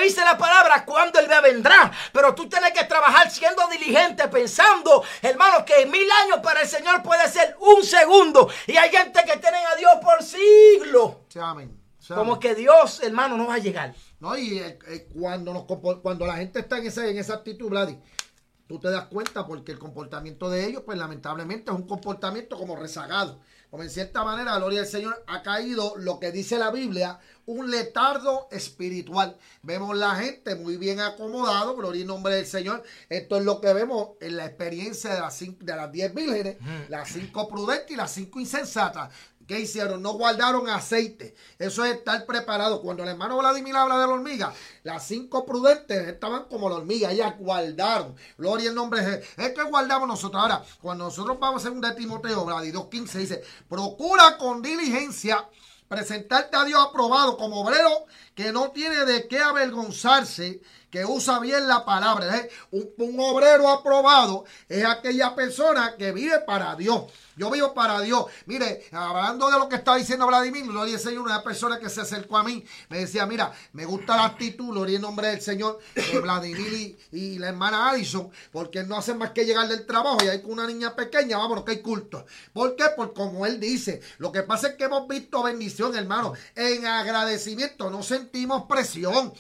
dice la palabra cuando Él vendrá. Pero tú tienes que trabajar siendo diligente, pensando, hermano, que 1000 años para el Señor puede ser un segundo. Y hay gente que tiene a Dios por siglos. Sí, amén. Sí, Como amén. que Dios, hermano, no va a llegar. No, y cuando la gente está en esa actitud, Vladi, tú te das cuenta porque el comportamiento de ellos, pues lamentablemente es un comportamiento como rezagado. Como en cierta manera, gloria al Señor, ha caído lo que dice la Biblia, un letardo espiritual. Vemos la gente muy bien acomodado, gloria en nombre del Señor. Esto es lo que vemos en la experiencia de las 10 vírgenes, las 5 prudentes y las 5 insensatas. ¿Qué hicieron? No guardaron aceite. Eso es estar preparado. Cuando el hermano Vladimir habla de la hormiga, las 5 prudentes estaban como la hormiga. Ellas guardaron. Gloria en nombre de Jesús. Es que guardamos nosotros. Ahora, cuando nosotros vamos a 2 Timoteo, Vladi 2:15 dice, procura con diligencia presentarte a Dios aprobado como obrero que no tiene de qué avergonzarse, que usa bien la palabra. Un obrero aprobado es aquella persona que vive para Dios. Yo vivo para Dios. Mire, hablando de lo que está diciendo Vladimir, gloria al Señor, una persona que se acercó a mí, me decía, mira, me gusta la actitud, gloria en nombre del Señor, de Vladimir y la hermana Addison, porque no hacen más que llegar del trabajo y hay con una niña pequeña, vámonos, que hay culto. ¿Por qué? Porque como él dice, lo que pasa es que hemos visto bendición, hermano, en agradecimiento, no sentimos presión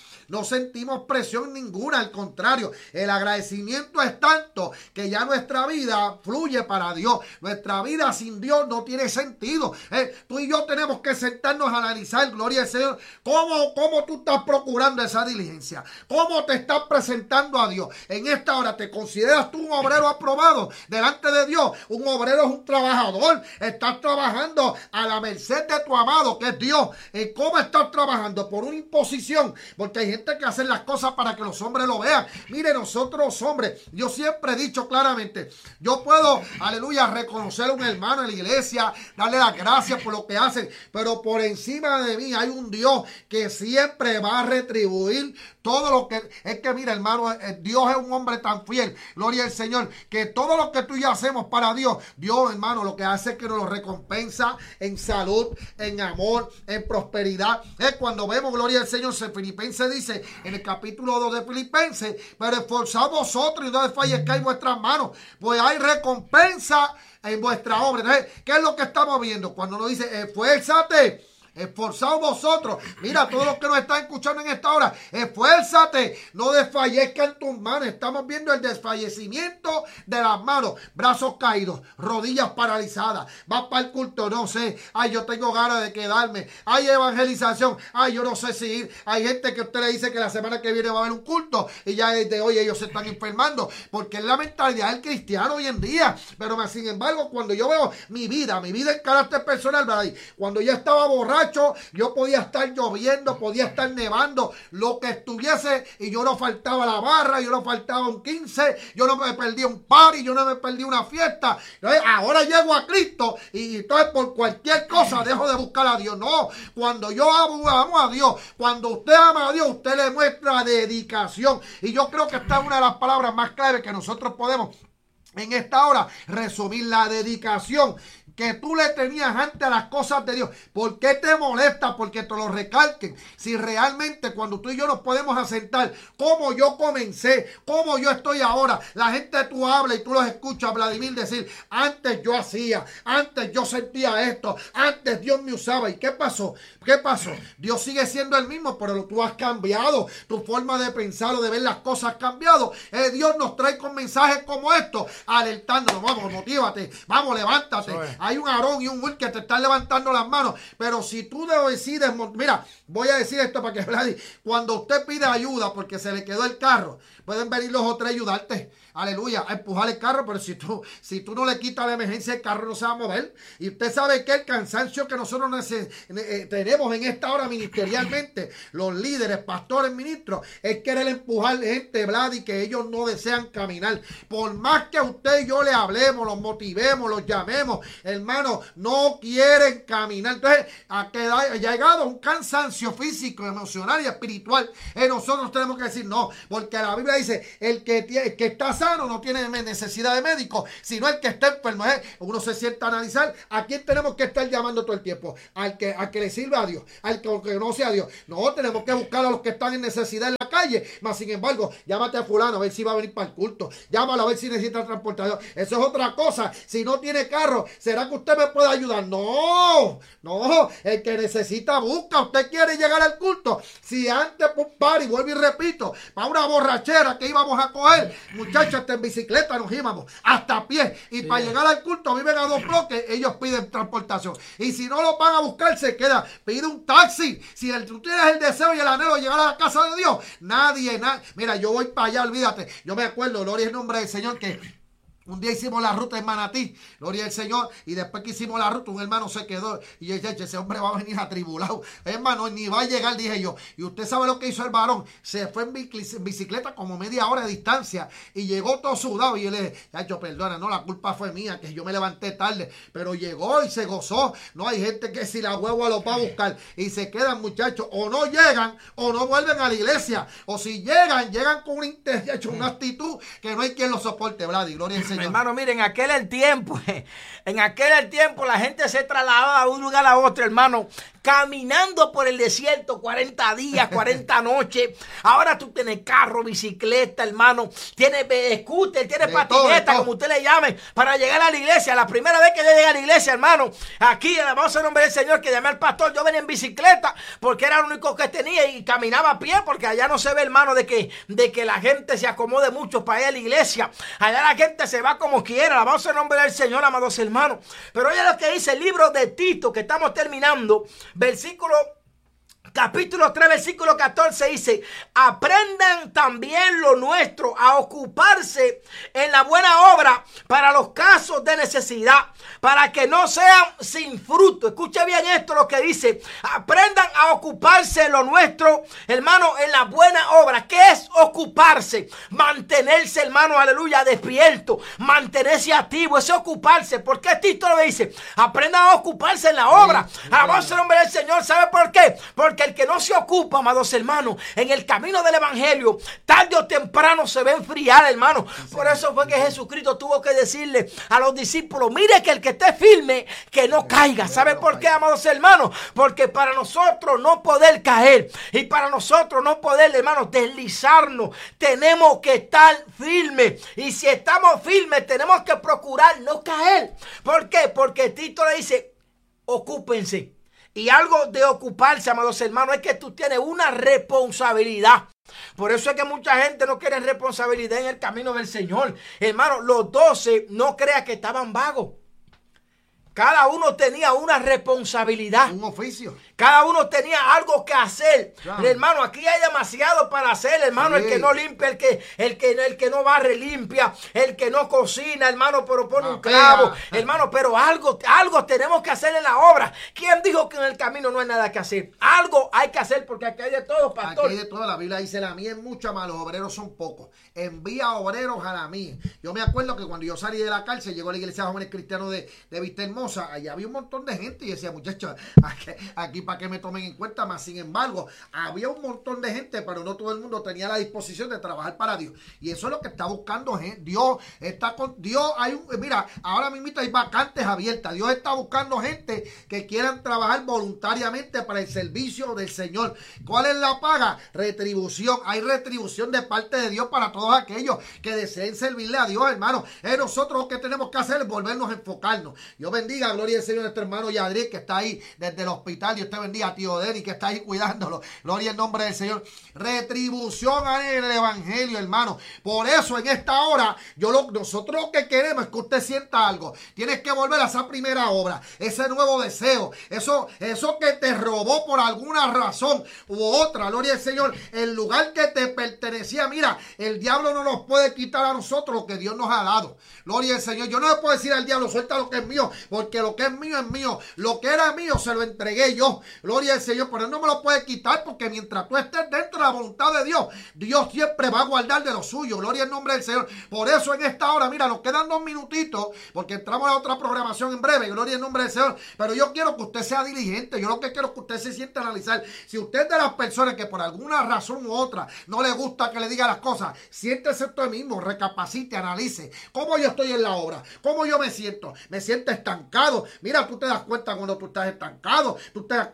ninguna, al contrario, el agradecimiento es tanto que ya nuestra vida fluye para Dios, nuestra vida sin Dios no tiene sentido. Tú y yo tenemos que sentarnos a analizar, gloria al Señor, cómo tú estás procurando esa diligencia, cómo te estás presentando a Dios. En esta hora, ¿te consideras tú un obrero aprobado delante de Dios? Un obrero es un trabajador, estás trabajando a la merced de tu amado, que es Dios. ¿Cómo estás trabajando? Por una imposición, porque hay gente que hace las cosas para que los hombres lo vean. Mire, nosotros los hombres, yo siempre he dicho claramente, yo puedo, aleluya, reconocer a un hermano en la iglesia, darle las gracias por lo que hacen, pero por encima de mí hay un Dios que siempre va a retribuir todo lo que... Es que mira, hermano, Dios es un hombre tan fiel, gloria al Señor, que todo lo que tú y yo hacemos para Dios, Dios, hermano, lo que hace es que nos lo recompensa en salud, en amor, en prosperidad. Es cuando vemos, gloria al Señor, Filipenses dice en el capítulo 2 de Filipenses, pero esforzaos vosotros y no desfallezcáis vuestras manos, pues hay recompensa en vuestra obra. Entonces, ¿qué es lo que estamos viendo? Cuando nos dice, esfuérzate, esforzaos vosotros. Mira, todos los que nos están escuchando en esta hora, esfuérzate, no desfallezca en tus manos. Estamos viendo el desfallecimiento de las manos, brazos caídos, rodillas paralizadas. Vas para el culto, no sé, ay, yo tengo ganas de quedarme, hay evangelización, ay, yo no sé si ir. Hay gente que usted le dice que la semana que viene va a haber un culto y ya desde hoy ellos se están enfermando, porque es la mentalidad del cristiano hoy en día. Pero sin embargo, cuando yo veo mi vida en carácter personal, ¿verdad? Cuando yo estaba borracho, yo podía estar lloviendo, podía estar nevando, lo que estuviese, y yo no faltaba la barra, yo no faltaba un 15, yo no me perdí un party, yo no me perdí una fiesta. Ahora llego a Cristo y entonces por cualquier cosa dejo de buscar a Dios. No, cuando yo amo a Dios, cuando usted ama a Dios, usted le muestra dedicación. Y yo creo que esta es una de las palabras más claves que nosotros podemos en esta hora resumir: la dedicación que tú le tenías antes a las cosas de Dios. ¿Por qué te molesta? Porque te lo recalquen. Si realmente cuando tú y yo nos podemos asentar, como yo comencé, como yo estoy ahora, la gente tú hablas y tú los escuchas, Vladimir, decir, antes yo hacía, antes yo sentía esto, antes Dios me usaba. ¿Y qué pasó? ¿Qué pasó? Dios sigue siendo el mismo, pero tú has cambiado, tu forma de pensar o de ver las cosas ha cambiado. Dios nos trae con mensajes como estos, alertándonos: vamos, motívate, vamos, levántate. Hay un Aarón y un Will que te están levantando las manos, pero si tú decides, mira, voy a decir esto para que Vladi, cuando usted pide ayuda porque se le quedó el carro, pueden venir los otros a ayudarte, aleluya, a empujar el carro, pero si tú no le quitas la emergencia, el carro no se va a mover. Y usted sabe que el cansancio que nosotros tenemos en esta hora ministerialmente, los líderes, pastores, ministros, es querer empujar gente, Vladi, que ellos no desean caminar. Por más que a usted y yo le hablemos, los motivemos, los llamemos, hermano, no quieren caminar. Entonces, ha llegado un cansancio físico, emocional y espiritual. Nosotros tenemos que decir no, porque la Biblia dice, el que está sano no tiene necesidad de médico, sino el que está enfermo. Uno se sienta a analizar a quién tenemos que estar llamando todo el tiempo: al que le sirva a Dios, al que conoce a Dios. No, tenemos que buscar a los que están en necesidad en la calle calle, mas sin embargo, llámate a fulano a ver si va a venir para el culto, llámalo a ver si necesita transportación. Eso es otra cosa. Si no tiene carro, ¿será que usted me puede ayudar? No, el que necesita busca. Usted quiere llegar al culto. Si antes por un par, y vuelvo y repito, para una borrachera que íbamos a coger, muchachos, hasta en bicicleta nos íbamos, hasta a pie, y para llegar al culto viven a 2 bloques, ellos piden transportación, y si no lo van a buscar se queda, pide un taxi. Si tú tienes el deseo y el anhelo de llegar a la casa de Dios, nadie, mira, yo voy para allá, olvídate, yo me acuerdo, gloria al nombre del Señor, que un día hicimos la ruta en Manatí, gloria al Señor, y después que hicimos la ruta, un hermano se quedó, y yo dije, ese hombre va a venir atribulado, hermano, ni va a llegar, dije yo. Y usted sabe lo que hizo el varón, se fue en bicicleta como media hora de distancia, y llegó todo sudado, y yo le dije, chacho, perdona, no, la culpa fue mía, que yo me levanté tarde, pero llegó y se gozó. No, hay gente que si la huevo lo va a buscar, y se quedan, muchachos, o no llegan, o no vuelven a la iglesia, o si llegan con una actitud que no hay quien lo soporte, Vladi, gloria al Señor. Hermano, miren, en aquel tiempo la gente se trasladaba de un lugar a otro, hermano, caminando por el desierto 40 días, 40 noches. Ahora tú tienes carro, bicicleta, hermano, tienes scooter, tienes patineta, como usted le llame, para llegar a la iglesia. La primera vez que yo llegué a la iglesia, hermano, aquí, vamos a nombre del Señor, que llamé al pastor, yo venía en bicicleta, porque era lo único que tenía, y caminaba a pie, porque allá no se ve, hermano, de que la gente se acomode mucho para ir a la iglesia. Allá la gente se va como quiera, vamos a nombre del Señor, amados hermanos. Pero oye lo que dice el libro de Tito, que estamos terminando, capítulo 3, versículo 14, dice: aprendan también lo nuestro a ocuparse en la buena obra para los casos de necesidad, para que no sean sin fruto. Escuche bien esto, lo que dice: aprendan a ocuparse en lo nuestro, hermano, en la buena obra. ¿Qué es ocuparse? Mantenerse, hermano, aleluya, despierto, mantenerse activo, es ocuparse. ¿Por qué Tito lo dice? Aprendan a ocuparse en la obra. Alabado el nombre del Señor. ¿Sabe por qué? Porque el que no se ocupa, amados hermanos, en el camino del evangelio, tarde o temprano se va a enfriar, hermano. Por eso fue que Jesucristo tuvo que decirle a los discípulos: mire que el que esté firme, que no caiga. ¿Sabe por qué, amados hermanos? Porque para nosotros no poder caer, y para nosotros no poder, hermanos, deslizarnos, tenemos que estar firmes. Y si estamos firmes, tenemos que procurar no caer. ¿Por qué? Porque Tito le dice: ocúpense. Y algo de ocuparse, amados hermanos, es que tú tienes una responsabilidad. Por eso es que mucha gente no quiere responsabilidad en el camino del Señor. Hermano, los 12 no crean que estaban vagos. Cada uno tenía una responsabilidad. Un oficio. Cada uno tenía algo que hacer. Claro. Hermano, aquí hay demasiado para hacer, hermano. Sí. El que no limpia, el que no barre, limpia. El que no cocina, hermano, pero pone un clavo. Hermano, pero algo tenemos que hacer en la obra. ¿Quién dijo que en el camino no hay nada que hacer? Algo hay que hacer, porque aquí hay de todo, pastor. Aquí hay de todo. La Biblia dice: la mía es mucha, mas los obreros son pocos. Envía obreros a la mía. Yo me acuerdo que cuando yo salí de la cárcel, llegó a la iglesia de jóvenes cristianos de Vista Hermosa. Allá había un montón de gente, y decía: muchachos, aquí para que me tomen en cuenta. Más sin embargo, había un montón de gente, pero no todo el mundo tenía la disposición de trabajar para Dios. Y eso es lo que está buscando Dios. Está con Dios. Mira, ahora mismo hay vacantes abiertas. Dios está buscando gente que quieran trabajar voluntariamente para el servicio del Señor. ¿Cuál es la paga? Retribución. Hay retribución de parte de Dios para todos aquellos que deseen servirle a Dios, hermano. Nosotros lo que tenemos que hacer es volvernos a enfocarnos. Dios bendiga, gloria al Señor, nuestro hermano Yadri, que está ahí desde el hospital. Dios te bendiga, tío Denny, que está ahí cuidándolo. Gloria al nombre del Señor. Retribución en el evangelio, hermano. Por eso en esta hora, nosotros lo que queremos es que usted sienta algo. Tienes que volver a esa primera obra, ese nuevo deseo, eso que te robó por alguna razón u otra, gloria al Señor, el lugar que te pertenecía. Mira, el diablo no nos puede quitar a nosotros lo que Dios nos ha dado. Gloria al Señor. Yo no le puedo decir al diablo: suelta lo que es mío, porque lo que es mío es mío. Lo que era mío se lo entregué yo. Gloria al Señor. Pero él no me lo puede quitar, porque mientras tú estés dentro de la voluntad de Dios, Dios siempre va a guardar de lo suyo. Gloria al nombre del Señor. Por eso en esta hora, mira, nos quedan 2 minutitos, porque entramos a otra programación en breve. Gloria al nombre del Señor. Pero yo quiero que usted sea diligente. Yo lo que quiero es que usted se siente a analizar. Si usted es de las personas que por alguna razón u otra no le gusta que le diga las cosas, siéntese usted mismo, recapacite, analice cómo yo estoy en la obra, cómo yo me siento estancado. Mira, tú te das cuenta cuando tú estás estancado, tú te das cuenta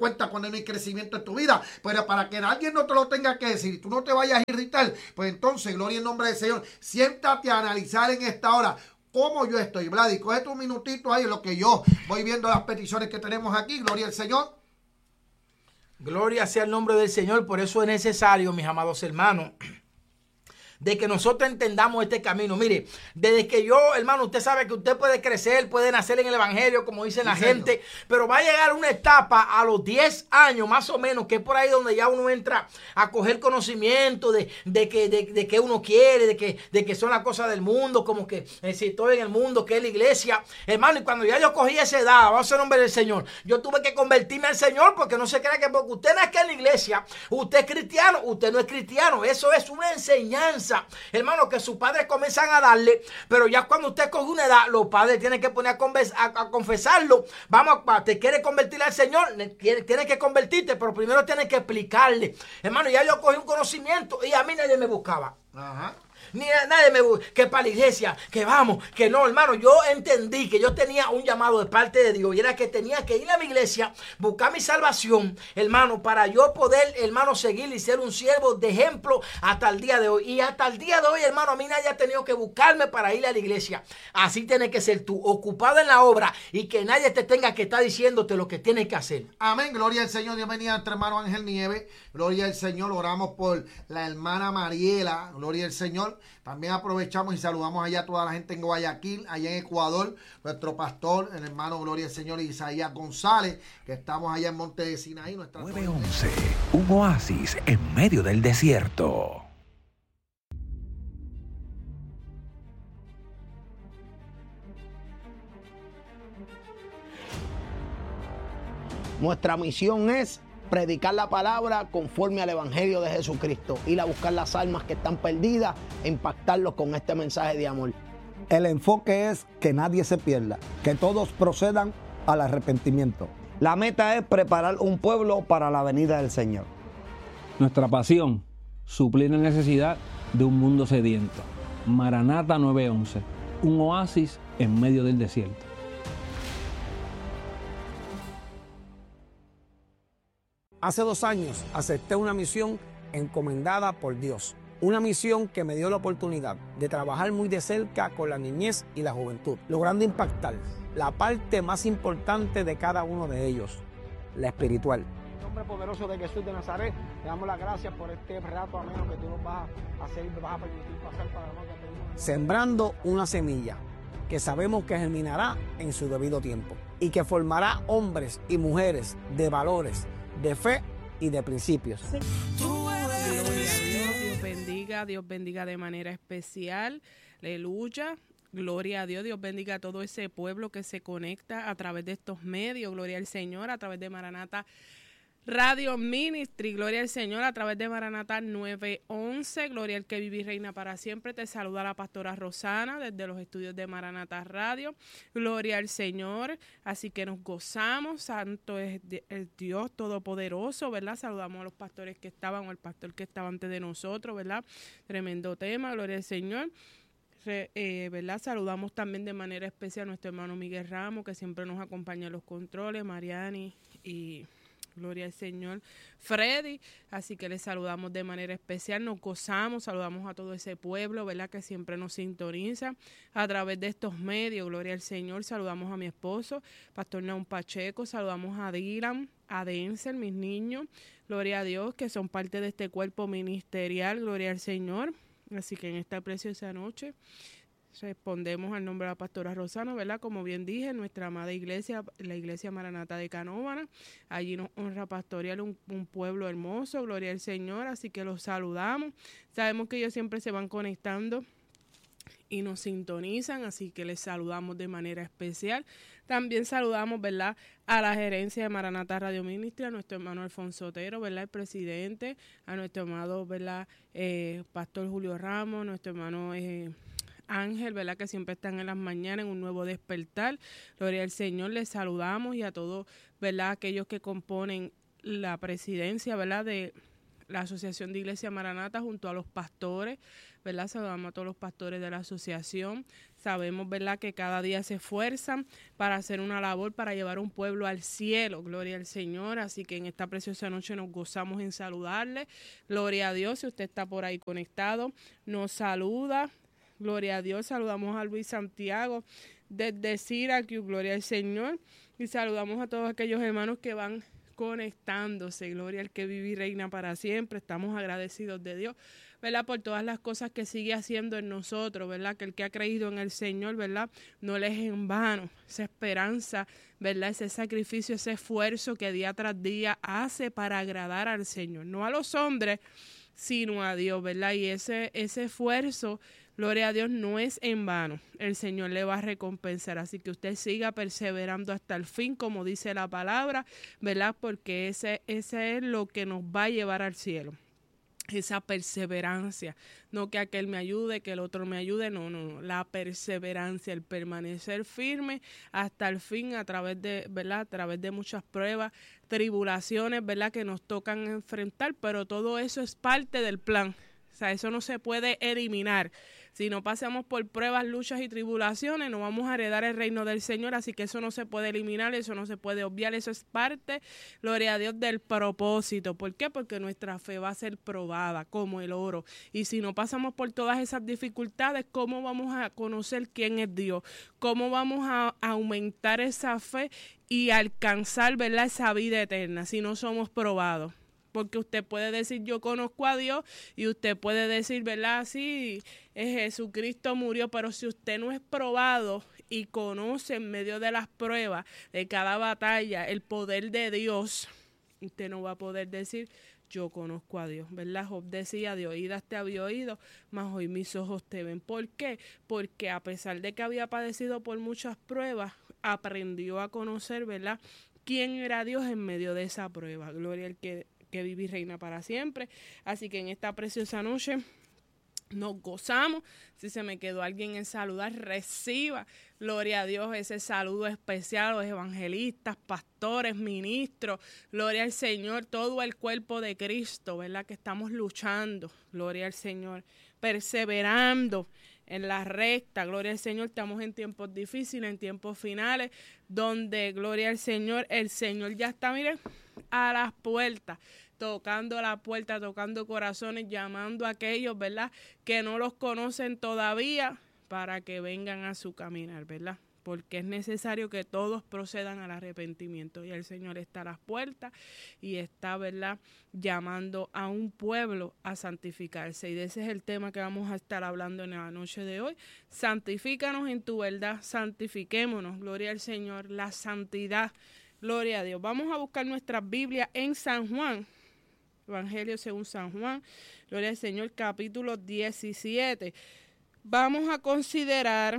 cuenta cuando no hay crecimiento en tu vida, pero para que nadie no te lo tenga que decir y tú no te vayas a irritar, pues entonces, gloria en nombre del Señor, siéntate a analizar en esta hora cómo yo estoy. Vladi, cógete un minutito ahí en lo que yo voy viendo las peticiones que tenemos aquí, gloria al Señor. Gloria sea el nombre del Señor. Por eso es necesario, mis amados hermanos, de que nosotros entendamos este camino. Mire, desde que yo, hermano, usted sabe que usted puede crecer, puede nacer en el evangelio, como dice la gente, pero va a llegar una etapa a los 10 años, más o menos, que es por ahí donde ya uno entra a coger conocimiento de que uno quiere, de que son las cosas del mundo, como que si estoy en el mundo, que es la iglesia. Hermano, y cuando ya yo cogí esa edad, vamos a nombre del Señor, yo tuve que convertirme al Señor, porque no se crea que porque usted no es que en la iglesia, usted es cristiano, usted no es cristiano. Eso es una enseñanza, hermano, que sus padres comienzan a darle, pero ya cuando usted coge una edad, los padres tienen que poner a confesarlo. Vamos, te quiere convertir al Señor, tienes que convertirte, pero primero tienes que explicarle. Hermano, ya yo cogí un conocimiento y a mí nadie me buscaba. Ajá. Ni nadie me busca, que para la iglesia, que vamos, que no, hermano. Yo entendí que yo tenía un llamado de parte de Dios y era que tenía que ir a mi iglesia, buscar mi salvación, hermano, para yo poder, hermano, seguir y ser un siervo de ejemplo hasta el día de hoy. Y hasta el día de hoy, hermano, a mí nadie ha tenido que buscarme para ir a la iglesia. Así tienes que ser tú, ocupado en la obra, y que nadie te tenga que estar diciéndote lo que tienes que hacer. Amén, gloria al Señor. Bienvenida entre hermano Ángel Nieves. Gloria al Señor. Oramos por la hermana Mariela. Gloria al Señor. También aprovechamos y saludamos allá a toda la gente en Guayaquil, allá en Ecuador, nuestro pastor, el hermano Gloria al Señor Isaías González, que estamos allá en Monte de Sinaí. 911, un oasis en medio del desierto. Nuestra misión es predicar la palabra conforme al Evangelio de Jesucristo, ir a buscar las almas que están perdidas e impactarlos con este mensaje de amor. El enfoque es que nadie se pierda, que todos procedan al arrepentimiento. La meta es preparar un pueblo para la venida del Señor. Nuestra pasión, suplir la necesidad de un mundo sediento. Maranata 911, un oasis en medio del desierto. Hace 2 años acepté una misión encomendada por Dios. Una misión que me dio la oportunidad de trabajar muy de cerca con la niñez y la juventud, logrando impactar la parte más importante de cada uno de ellos, la espiritual. En el nombre poderoso de Jesús de Nazaret, te damos las gracias por este rato ameno que tú nos vas a hacer y nos vas a permitir pasar para nosotros. Sembrando una semilla que sabemos que germinará en su debido tiempo y que formará hombres y mujeres de valores, de fe y de principios. Dios bendiga de manera especial, aleluya, gloria a Dios, Dios bendiga a todo ese pueblo que se conecta a través de estos medios, gloria al Señor, a través de Maranata Radio Ministry, gloria al Señor, a través de Maranata 911, gloria al que vive y reina para siempre. Te saluda la pastora Rosana desde los estudios de Maranata Radio, gloria al Señor. Así que nos gozamos, santo es el Dios Todopoderoso, ¿verdad? Saludamos a los pastores que estaban, o el pastor que estaba antes de nosotros, ¿verdad? Tremendo tema, gloria al Señor. ¿Verdad? Saludamos también de manera especial a nuestro hermano Miguel Ramos, que siempre nos acompaña en los controles, Mariani y gloria al Señor, Freddy, así que les saludamos de manera especial, nos gozamos, saludamos a todo ese pueblo, ¿verdad? Que siempre nos sintoniza a través de estos medios, gloria al Señor, saludamos a mi esposo, Pastor Naum Pacheco, saludamos a Dylan, a Denzel, mis niños, gloria a Dios, que son parte de este cuerpo ministerial, gloria al Señor, así que en esta preciosa noche respondemos al nombre de la pastora Rosana, ¿verdad? Como bien dije, nuestra amada iglesia, la iglesia Maranata de Canóvana, allí nos honra pastorear un pueblo hermoso, gloria al Señor, así que los saludamos. Sabemos que ellos siempre se van conectando y nos sintonizan, así que les saludamos de manera especial. También saludamos, ¿verdad?, a la gerencia de Maranata Radio Ministry, a nuestro hermano Alfonso Otero, ¿verdad?, el presidente, a nuestro amado, ¿verdad?, pastor Julio Ramos, nuestro hermano Ángel, ¿verdad?, que siempre están en las mañanas en un nuevo despertar. Gloria al Señor, les saludamos, y a todos, ¿verdad?, aquellos que componen la presidencia, ¿verdad?, de la Asociación de Iglesia Maranata junto a los pastores, ¿verdad? Saludamos a todos los pastores de la asociación. Sabemos, ¿verdad?, que cada día se esfuerzan para hacer una labor para llevar un pueblo al cielo. Gloria al Señor. Así que en esta preciosa noche nos gozamos en saludarle. Gloria a Dios. Si usted está por ahí conectado, nos saluda. Gloria a Dios. Saludamos a Luis Santiago desde Syracuse. Gloria al Señor. Y saludamos a todos aquellos hermanos que van conectándose. Gloria al que vive y reina para siempre. Estamos agradecidos de Dios, ¿verdad?, por todas las cosas que sigue haciendo en nosotros, ¿verdad? Que el que ha creído en el Señor, ¿verdad?, no le es en vano. Esa esperanza, ¿verdad?, ese sacrificio, ese esfuerzo que día tras día hace para agradar al Señor, no a los hombres, sino a Dios, ¿verdad? Y ese esfuerzo, gloria a Dios, no es en vano. El Señor le va a recompensar. Así que usted siga perseverando hasta el fin, como dice la palabra, ¿verdad? Porque ese es lo que nos va a llevar al cielo. Esa perseverancia, no que aquel me ayude, que el otro me ayude, no, la perseverancia, el permanecer firme hasta el fin a través de, ¿verdad?, a través de muchas pruebas, tribulaciones, ¿verdad?, que nos tocan enfrentar, pero todo eso es parte del plan. O sea, eso no se puede eliminar. Si no pasamos por pruebas, luchas y tribulaciones, no vamos a heredar el reino del Señor. Así que eso no se puede eliminar, eso no se puede obviar. Eso es parte, gloria a Dios, del propósito. ¿Por qué? Porque nuestra fe va a ser probada como el oro. Y si no pasamos por todas esas dificultades, ¿cómo vamos a conocer quién es Dios? ¿Cómo vamos a aumentar esa fe y alcanzar, ¿verdad?, esa vida eterna si no somos probados? Porque usted puede decir, yo conozco a Dios, y usted puede decir, ¿verdad?, sí, Jesucristo murió, pero si usted no es probado y conoce en medio de las pruebas, de cada batalla, el poder de Dios, usted no va a poder decir, yo conozco a Dios, ¿verdad? Job decía, de oídas te había oído, mas hoy mis ojos te ven. ¿Por qué? Porque a pesar de que había padecido por muchas pruebas, aprendió a conocer, ¿verdad?, quién era Dios en medio de esa prueba. Gloria al que vive y reina para siempre. Así que en esta preciosa noche nos gozamos. Si se me quedó alguien en saludar, reciba, gloria a Dios, ese saludo especial a los evangelistas, pastores, ministros, gloria al Señor, todo el cuerpo de Cristo, ¿verdad?, que estamos luchando, gloria al Señor, perseverando en la recta, gloria al Señor. Estamos en tiempos difíciles, en tiempos finales, donde, gloria al Señor, el Señor ya está, miren, a las puertas, tocando la puerta, tocando corazones, llamando a aquellos, ¿verdad?, que no los conocen todavía, para que vengan a su caminar, ¿verdad? Porque es necesario que todos procedan al arrepentimiento, y el Señor está a las puertas y está, ¿verdad?, llamando a un pueblo a santificarse. Y de ese es el tema que vamos a estar hablando en la noche de hoy. Santifícanos en tu verdad, santifiquémonos, gloria al Señor, la santidad, gloria a Dios. Vamos a buscar nuestras Biblias en San Juan, Evangelio según San Juan, gloria al Señor, capítulo 17. Vamos a considerar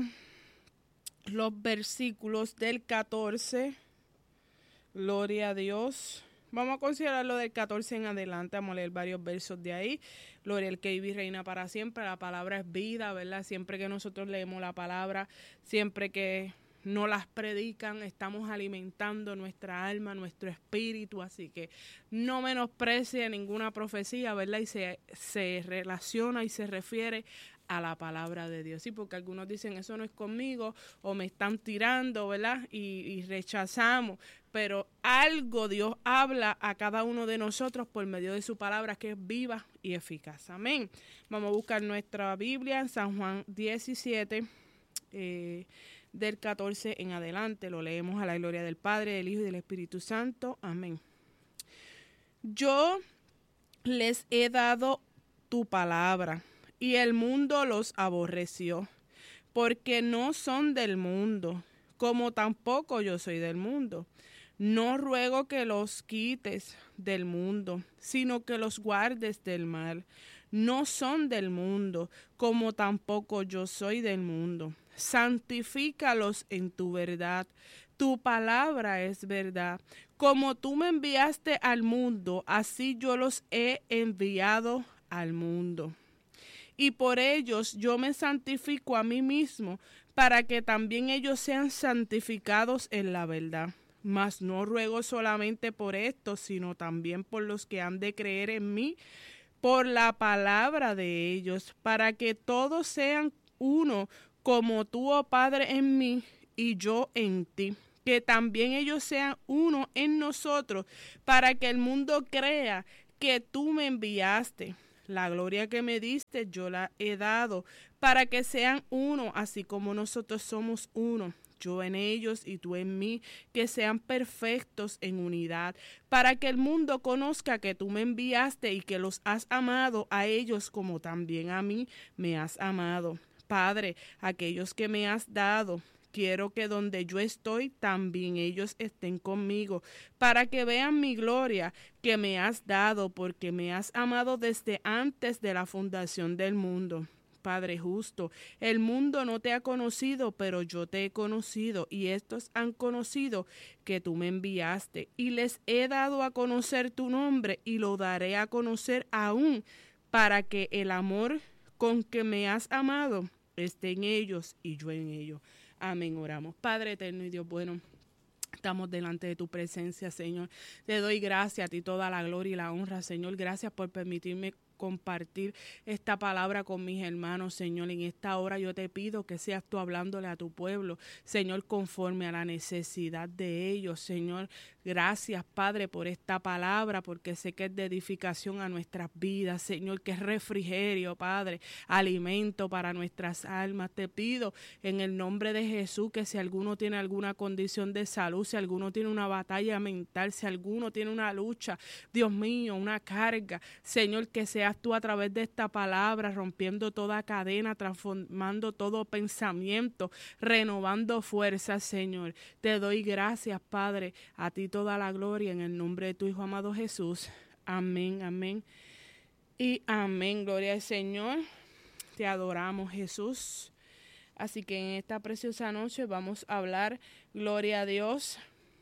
los versículos del 14, gloria a Dios. Vamos a considerar lo del 14 en adelante, vamos a leer varios versos de ahí. Gloria al que vive y reina para siempre, la palabra es vida, ¿verdad? Siempre que nosotros leemos la palabra, siempre que no las predican, estamos alimentando nuestra alma, nuestro espíritu, así que no menosprecie ninguna profecía, ¿verdad? Y se relaciona y se refiere a la palabra de Dios, sí, porque algunos dicen, eso no es conmigo, o me están tirando, ¿verdad? Y rechazamos, pero algo Dios habla a cada uno de nosotros por medio de su palabra, que es viva y eficaz, amén. Vamos a buscar nuestra Biblia en San Juan 17, del 14 en adelante, lo leemos a la gloria del Padre, del Hijo y del Espíritu Santo, amén. Yo les he dado tu palabra, y el mundo los aborreció, porque no son del mundo, como tampoco yo soy del mundo. No ruego que los quites del mundo, sino que los guardes del mal. No son del mundo, como tampoco yo soy del mundo. Santifícalos en tu verdad. Tu palabra es verdad. Como tú me enviaste al mundo, así yo los he enviado al mundo. Y por ellos yo me santifico a mí mismo, para que también ellos sean santificados en la verdad. Mas no ruego solamente por esto, sino también por los que han de creer en mí, por la palabra de ellos, para que todos sean uno, como tú, oh Padre, en mí y yo en ti. Que también ellos sean uno en nosotros, para que el mundo crea que tú me enviaste. La gloria que me diste yo la he dado, para que sean uno, así como nosotros somos uno. Yo en ellos y tú en mí, que sean perfectos en unidad, para que el mundo conozca que tú me enviaste y que los has amado a ellos como también a mí me has amado. Padre, aquellos que me has dado, quiero que donde yo estoy, también ellos estén conmigo, para que vean mi gloria que me has dado, porque me has amado desde antes de la fundación del mundo. Padre justo, el mundo no te ha conocido, pero yo te he conocido, y estos han conocido que tú me enviaste, y les he dado a conocer tu nombre, y lo daré a conocer aún, para que el amor con que me has amado esté en ellos y yo en ellos. Amén, oramos. Padre eterno y Dios bueno, estamos delante de tu presencia, Señor. Te doy gracias a ti, toda la gloria y la honra, Señor. Gracias por permitirme compartir esta palabra con mis hermanos, Señor. En esta hora yo te pido que seas tú hablándole a tu pueblo, Señor, conforme a la necesidad de ellos, Señor. Gracias, Padre, por esta palabra, porque sé que es de edificación a nuestras vidas, Señor, que es refrigerio, Padre, alimento para nuestras almas. Te pido en el nombre de Jesús que si alguno tiene alguna condición de salud, si alguno tiene una batalla mental, si alguno tiene una lucha, Dios mío, una carga, Señor, que seas tú a través de esta palabra rompiendo toda cadena, transformando todo pensamiento, renovando fuerzas, Señor. Te doy gracias, Padre, a ti toda la gloria en el nombre de tu Hijo amado Jesús. Amén, amén y amén. Gloria al Señor. Te adoramos, Jesús. Así que en esta preciosa noche vamos a hablar, gloria a Dios,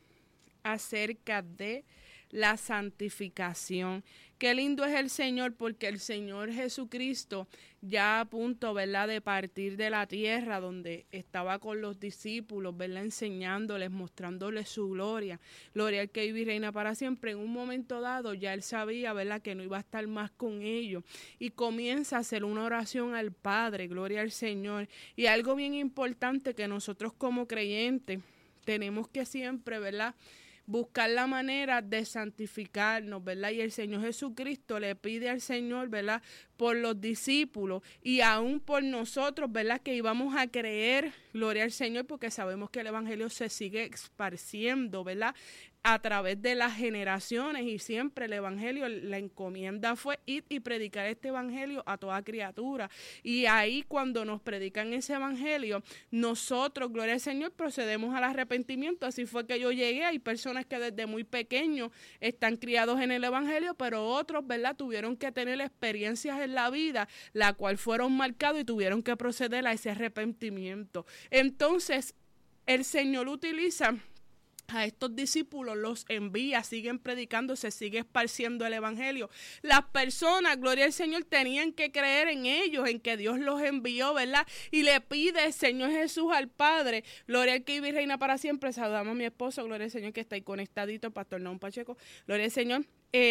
acerca de la santificación. Qué lindo es el Señor, porque el Señor Jesucristo ya a punto, ¿verdad?, de partir de la tierra, donde estaba con los discípulos, ¿verdad?, enseñándoles, mostrándoles su gloria. Gloria al que vive y reina para siempre. En un momento dado ya él sabía, ¿verdad?, que no iba a estar más con ellos, y comienza a hacer una oración al Padre, gloria al Señor. Y algo bien importante que nosotros como creyentes tenemos que siempre, ¿verdad?, buscar la manera de santificarnos, ¿verdad? Y el Señor Jesucristo le pide al Señor, ¿verdad?, por los discípulos y aún por nosotros, ¿verdad?, que íbamos a creer, gloria al Señor, porque sabemos que el Evangelio se sigue esparciendo, ¿verdad?, a través de las generaciones, y siempre el Evangelio, la encomienda fue ir y predicar este Evangelio a toda criatura. Y ahí cuando nos predican ese Evangelio, nosotros, gloria al Señor, procedemos al arrepentimiento. Así fue que yo llegué. Hay personas que desde muy pequeños están criados en el Evangelio, pero otros, ¿verdad?, tuvieron que tener experiencias en la vida, la cual fueron marcados y tuvieron que proceder a ese arrepentimiento. Entonces, el Señor utiliza a estos discípulos, los envía, siguen predicando, se sigue esparciendo el Evangelio. Las personas, gloria al Señor, tenían que creer en ellos, en que Dios los envió, ¿verdad? Y le pide el Señor Jesús al Padre, gloria al que vive y reina para siempre. Saludamos a mi esposo, gloria al Señor, que está ahí conectadito, Pastor Naum Pacheco, gloria al Señor.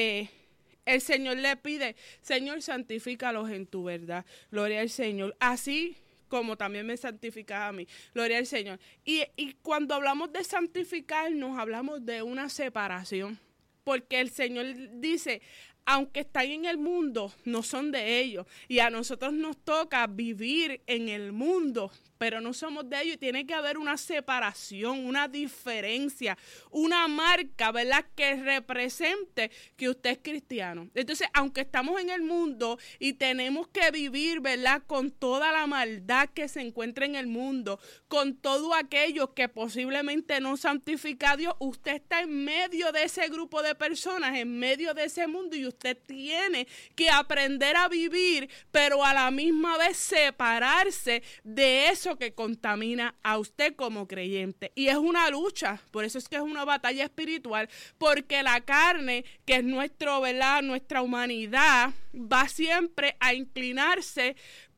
El Señor le pide, Señor, santifícalos en tu verdad, gloria al Señor. Así como también me santifica a mí, gloria al Señor. Y cuando hablamos de santificarnos, hablamos de una separación, porque el Señor dice, aunque están en el mundo, no son de ellos, y a nosotros nos toca vivir en el mundo, pero no somos de ellos, y tiene que haber una separación, una diferencia, una marca, ¿verdad?, que represente que usted es cristiano. Entonces, aunque estamos en el mundo y tenemos que vivir, ¿verdad?, con toda la maldad que se encuentra en el mundo, con todo aquello que posiblemente no santifica a Dios, usted está en medio de ese grupo de personas, en medio de ese mundo, y usted tiene que aprender a vivir, pero a la misma vez separarse de eso que contamina a usted como creyente. Y es una lucha, por eso es que es una batalla espiritual, porque la carne, que es nuestra humanidad, va siempre a inclinarse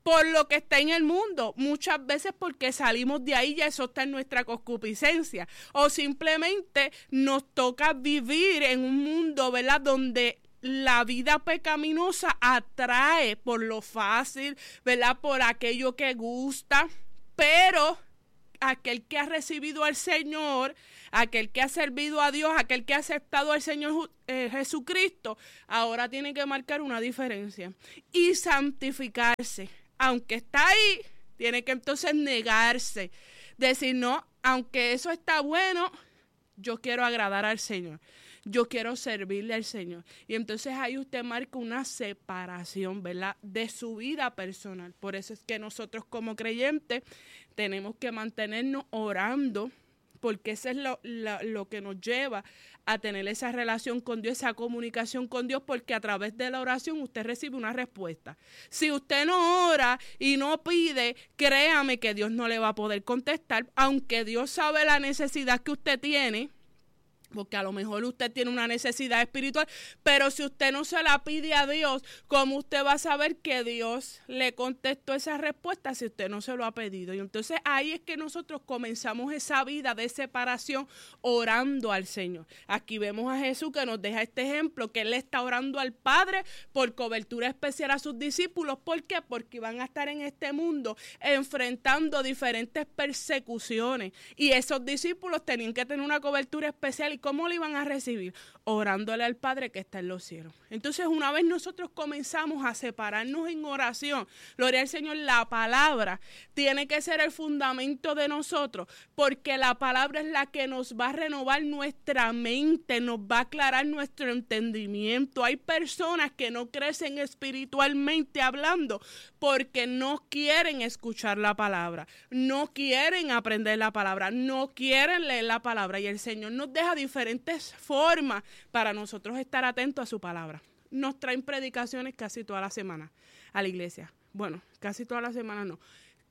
por lo que está en el mundo, muchas veces porque salimos de ahí, ya eso está en nuestra concupiscencia, o simplemente nos toca vivir en un mundo, ¿verdad?, donde la vida pecaminosa atrae por lo fácil, ¿verdad?, por aquello que gusta, pero aquel que ha recibido al Señor, aquel que ha servido a Dios, aquel que ha aceptado al Señor Jesucristo, ahora tiene que marcar una diferencia y santificarse. Aunque está ahí, tiene que entonces negarse, decir, no, aunque eso está bueno, yo quiero agradar al Señor. Yo quiero servirle al Señor. Y entonces ahí usted marca una separación, ¿verdad?, de su vida personal. Por eso es que nosotros como creyentes tenemos que mantenernos orando, porque eso es lo que nos lleva a tener esa relación con Dios, esa comunicación con Dios, porque a través de la oración usted recibe una respuesta. Si usted no ora y no pide, créame que Dios no le va a poder contestar, aunque Dios sabe la necesidad que usted tiene, porque a lo mejor usted tiene una necesidad espiritual, pero si usted no se la pide a Dios, ¿cómo usted va a saber que Dios le contestó esa respuesta si usted no se lo ha pedido? Y entonces ahí es que nosotros comenzamos esa vida de separación orando al Señor. Aquí vemos a Jesús que nos deja este ejemplo, que Él está orando al Padre por cobertura especial a sus discípulos. ¿Por qué? Porque van a estar en este mundo enfrentando diferentes persecuciones y esos discípulos tenían que tener una cobertura especial. ¿Y cómo le iban a recibir? Orándole al Padre que está en los cielos. Entonces, una vez nosotros comenzamos a separarnos en oración, gloria al Señor, la palabra tiene que ser el fundamento de nosotros, porque la palabra es la que nos va a renovar nuestra mente, nos va a aclarar nuestro entendimiento. Hay personas que no crecen espiritualmente hablando porque no quieren escuchar la palabra, no quieren aprender la palabra, no quieren leer la palabra, y el Señor nos deja diferentes formas para nosotros estar atentos a su palabra. Nos traen predicaciones casi toda la semana a la iglesia. Bueno, casi todas las semanas no.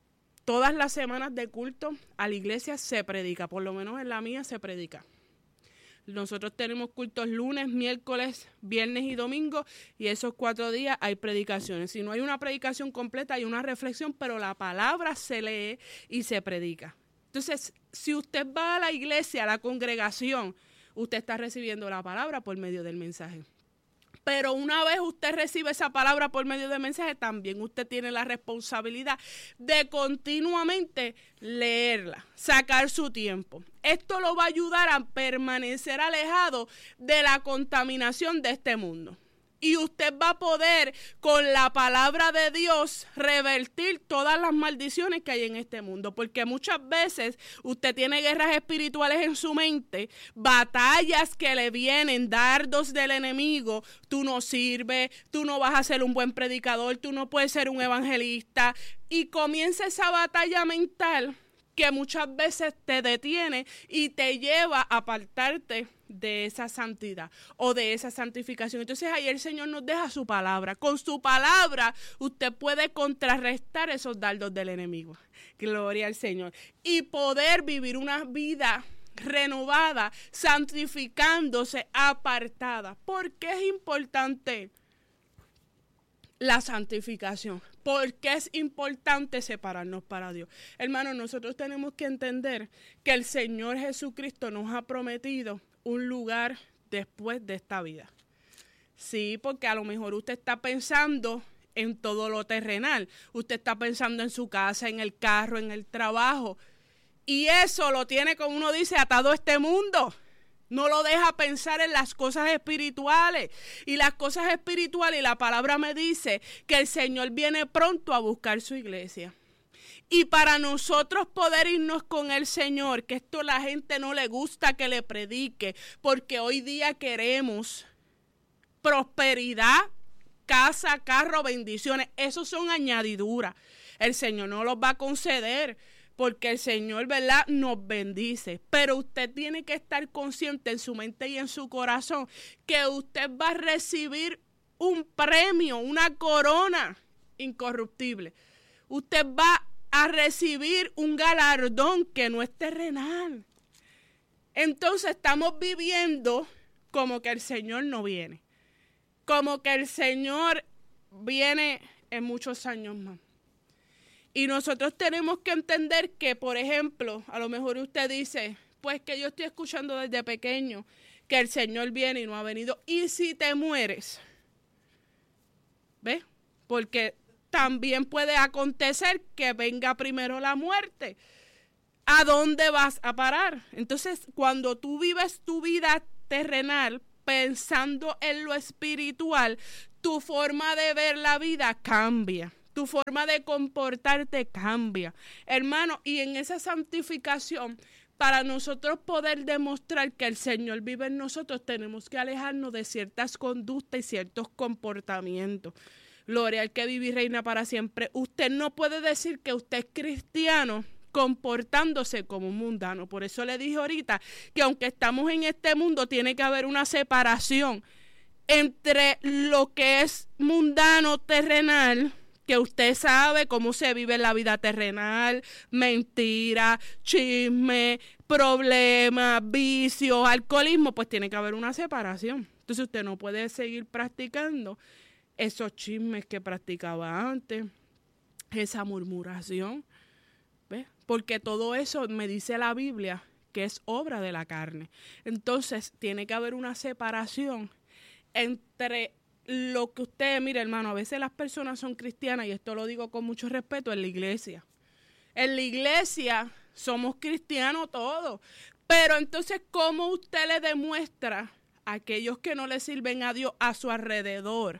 Todas las semanas de culto a la iglesia se predica, por lo menos en la mía se predica. Nosotros tenemos cultos lunes, miércoles, viernes y domingo, y esos 4 días hay predicaciones. Si no hay una predicación completa, hay una reflexión, pero la palabra se lee y se predica. Entonces, si usted va a la iglesia, a la congregación, usted está recibiendo la palabra por medio del mensaje. Pero una vez usted recibe esa palabra por medio del mensaje, también usted tiene la responsabilidad de continuamente leerla, sacar su tiempo. Esto lo va a ayudar a permanecer alejado de la contaminación de este mundo. Y usted va a poder, con la palabra de Dios, revertir todas las maldiciones que hay en este mundo. Porque muchas veces usted tiene guerras espirituales en su mente, batallas que le vienen, dardos del enemigo. Tú no sirves, tú no vas a ser un buen predicador, tú no puedes ser un evangelista. Y comienza esa batalla mental que muchas veces te detiene y te lleva a apartarte de esa santidad o de esa santificación. Entonces ahí el Señor nos deja su palabra. Con su palabra usted puede contrarrestar esos dardos del enemigo. Gloria al Señor. Y poder vivir una vida renovada, santificándose, apartada. ¿Por qué es importante la santificación? ¿Por qué es importante separarnos para Dios? Hermanos, nosotros tenemos que entender que el Señor Jesucristo nos ha prometido un lugar después de esta vida. Sí, porque a lo mejor usted está pensando en todo lo terrenal. Usted está pensando en su casa, en el carro, en el trabajo. Y eso lo tiene, como uno dice, atado a este mundo. No lo deja pensar en las cosas espirituales. Y las cosas espirituales, y la palabra me dice que el Señor viene pronto a buscar su iglesia. Y para nosotros poder irnos con el Señor, que esto la gente no le gusta que le predique, porque hoy día queremos prosperidad, casa, carro, bendiciones. Esos son añadiduras. El Señor no los va a conceder, porque el Señor, ¿verdad?, nos bendice. Pero usted tiene que estar consciente en su mente y en su corazón que usted va a recibir un premio, una corona incorruptible. Usted va a recibir un galardón que no es terrenal. Entonces estamos viviendo como que el Señor no viene. Como que el Señor viene en muchos años más. Y nosotros tenemos que entender que, por ejemplo, a lo mejor usted dice, pues que yo estoy escuchando desde pequeño que el Señor viene y no ha venido. ¿Y si te mueres? ¿Ves? Porque también puede acontecer que venga primero la muerte. ¿A dónde vas a parar? Entonces, cuando tú vives tu vida terrenal pensando en lo espiritual, tu forma de ver la vida cambia. Tu forma de comportarte cambia, hermano, y en esa santificación, para nosotros poder demostrar que el Señor vive en nosotros, tenemos que alejarnos de ciertas conductas y ciertos comportamientos. Gloria al que vive y reina para siempre. Usted no puede decir que usted es cristiano comportándose como un mundano. Por eso le dije ahorita que aunque estamos en este mundo, tiene que haber una separación entre lo que es mundano, terrenal, que usted sabe cómo se vive la vida terrenal, mentira, chisme, problemas, vicios, alcoholismo, pues tiene que haber una separación. Entonces usted no puede seguir practicando esos chismes que practicaba antes, esa murmuración, ¿ves? Porque todo eso me dice la Biblia que es obra de la carne. Entonces tiene que haber una separación entre lo que usted, mire hermano, a veces las personas son cristianas, y esto lo digo con mucho respeto, en la iglesia. En la iglesia somos cristianos todos, pero entonces, ¿cómo usted le demuestra a aquellos que no le sirven a Dios a su alrededor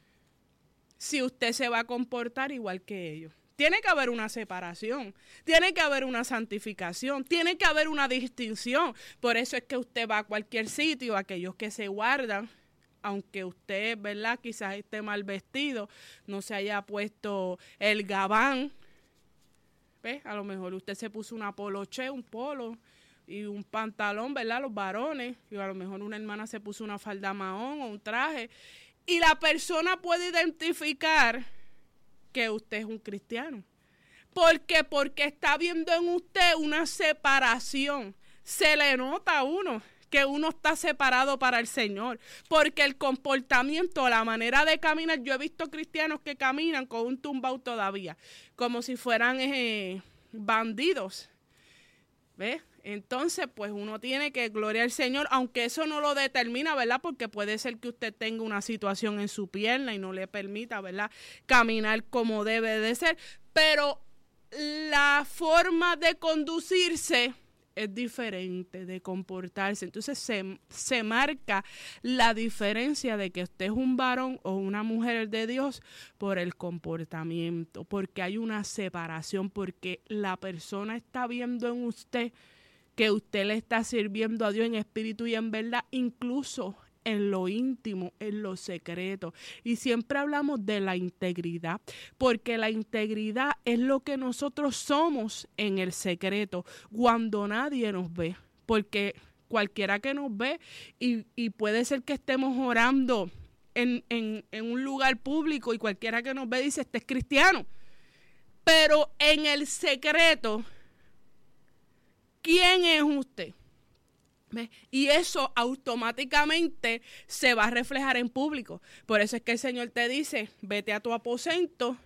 si usted se va a comportar igual que ellos? Tiene que haber una separación, tiene que haber una santificación, tiene que haber una distinción. Por eso es que usted va a cualquier sitio, aquellos que se guardan, aunque usted, ¿verdad?, quizás esté mal vestido, no se haya puesto el gabán, ¿ves? A lo mejor usted se puso una poloche, un polo y un pantalón, ¿verdad?, los varones, y a lo mejor una hermana se puso una falda mahón o un traje, y la persona puede identificar que usted es un cristiano. ¿Por qué? Porque está viendo en usted una separación. Se le nota a uno que uno está separado para el Señor, porque el comportamiento, la manera de caminar, yo he visto cristianos que caminan con un tumbao todavía, como si fueran bandidos, ¿ves? Entonces, pues uno tiene que gloriar al Señor, aunque eso no lo determina, ¿verdad? Porque puede ser que usted tenga una situación en su pierna y no le permita, ¿verdad?, caminar como debe de ser, pero la forma de conducirse es diferente, de comportarse. Entonces se marca la diferencia de que usted es un varón o una mujer de Dios por el comportamiento, porque hay una separación, porque la persona está viendo en usted que usted le está sirviendo a Dios en espíritu y en verdad, incluso en lo íntimo, en lo secreto. Y siempre hablamos de la integridad, porque la integridad es lo que nosotros somos en el secreto, cuando nadie nos ve, porque cualquiera que nos ve, y puede ser que estemos orando en un lugar público y cualquiera que nos ve dice, este es cristiano, pero en el secreto, ¿quién es usted? ¿Ves? Y eso automáticamente se va a reflejar en público. Por eso es que el Señor te dice, vete a tu aposento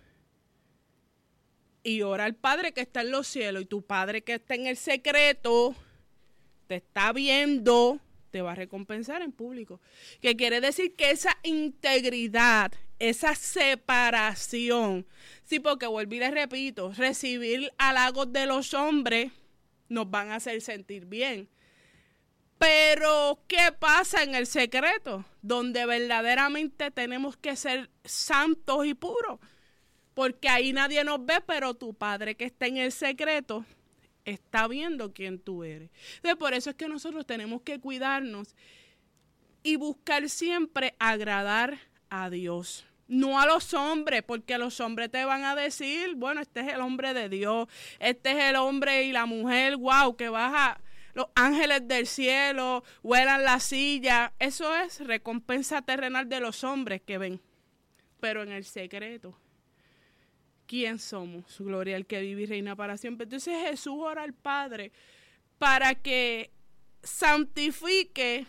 y ora al Padre que está en los cielos. Y tu Padre que está en el secreto, te está viendo, te va a recompensar en público. Que quiere decir que esa integridad, esa separación, sí, porque vuelvo y les repito, recibir halagos de los hombres nos van a hacer sentir bien. Pero, ¿qué pasa en el secreto? Donde verdaderamente tenemos que ser santos y puros. Porque ahí nadie nos ve, pero tu Padre que está en el secreto está viendo quién tú eres. Entonces, por eso es que nosotros tenemos que cuidarnos y buscar siempre agradar a Dios. No a los hombres, porque los hombres te van a decir, bueno, este es el hombre de Dios, este es el hombre y la mujer, wow, que baja... Los ángeles del cielo, vuelan la silla. Eso es recompensa terrenal de los hombres que ven. Pero en el secreto, ¿quién somos? Gloria al que vive y reina para siempre. Entonces Jesús ora al Padre para que santifique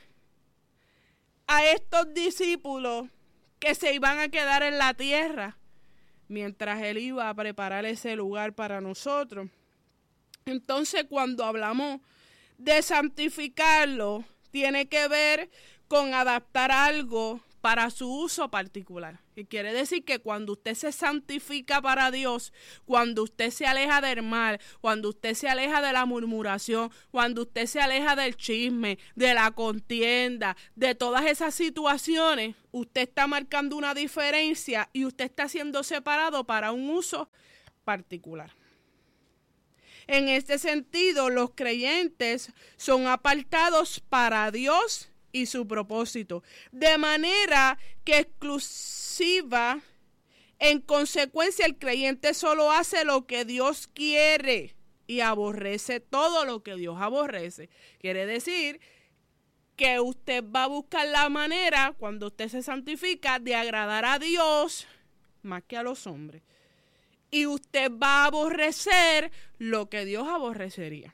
a estos discípulos que se iban a quedar en la tierra. mientras Él iba a preparar ese lugar para nosotros. Entonces, cuando hablamos de santificarlo, tiene que ver con adaptar algo para su uso particular. Y quiere decir que cuando usted se santifica para Dios, cuando usted se aleja del mal, cuando usted se aleja de la murmuración, cuando usted se aleja del chisme, de la contienda, de todas esas situaciones, usted está marcando una diferencia y usted está siendo separado para un uso particular. En este sentido, los creyentes son apartados para Dios y su propósito, de manera que exclusiva, en consecuencia, el creyente solo hace lo que Dios quiere y aborrece todo lo que Dios aborrece. Quiere decir que usted va a buscar la manera, cuando usted se santifica, de agradar a Dios más que a los hombres. Y usted va a aborrecer lo que Dios aborrecería.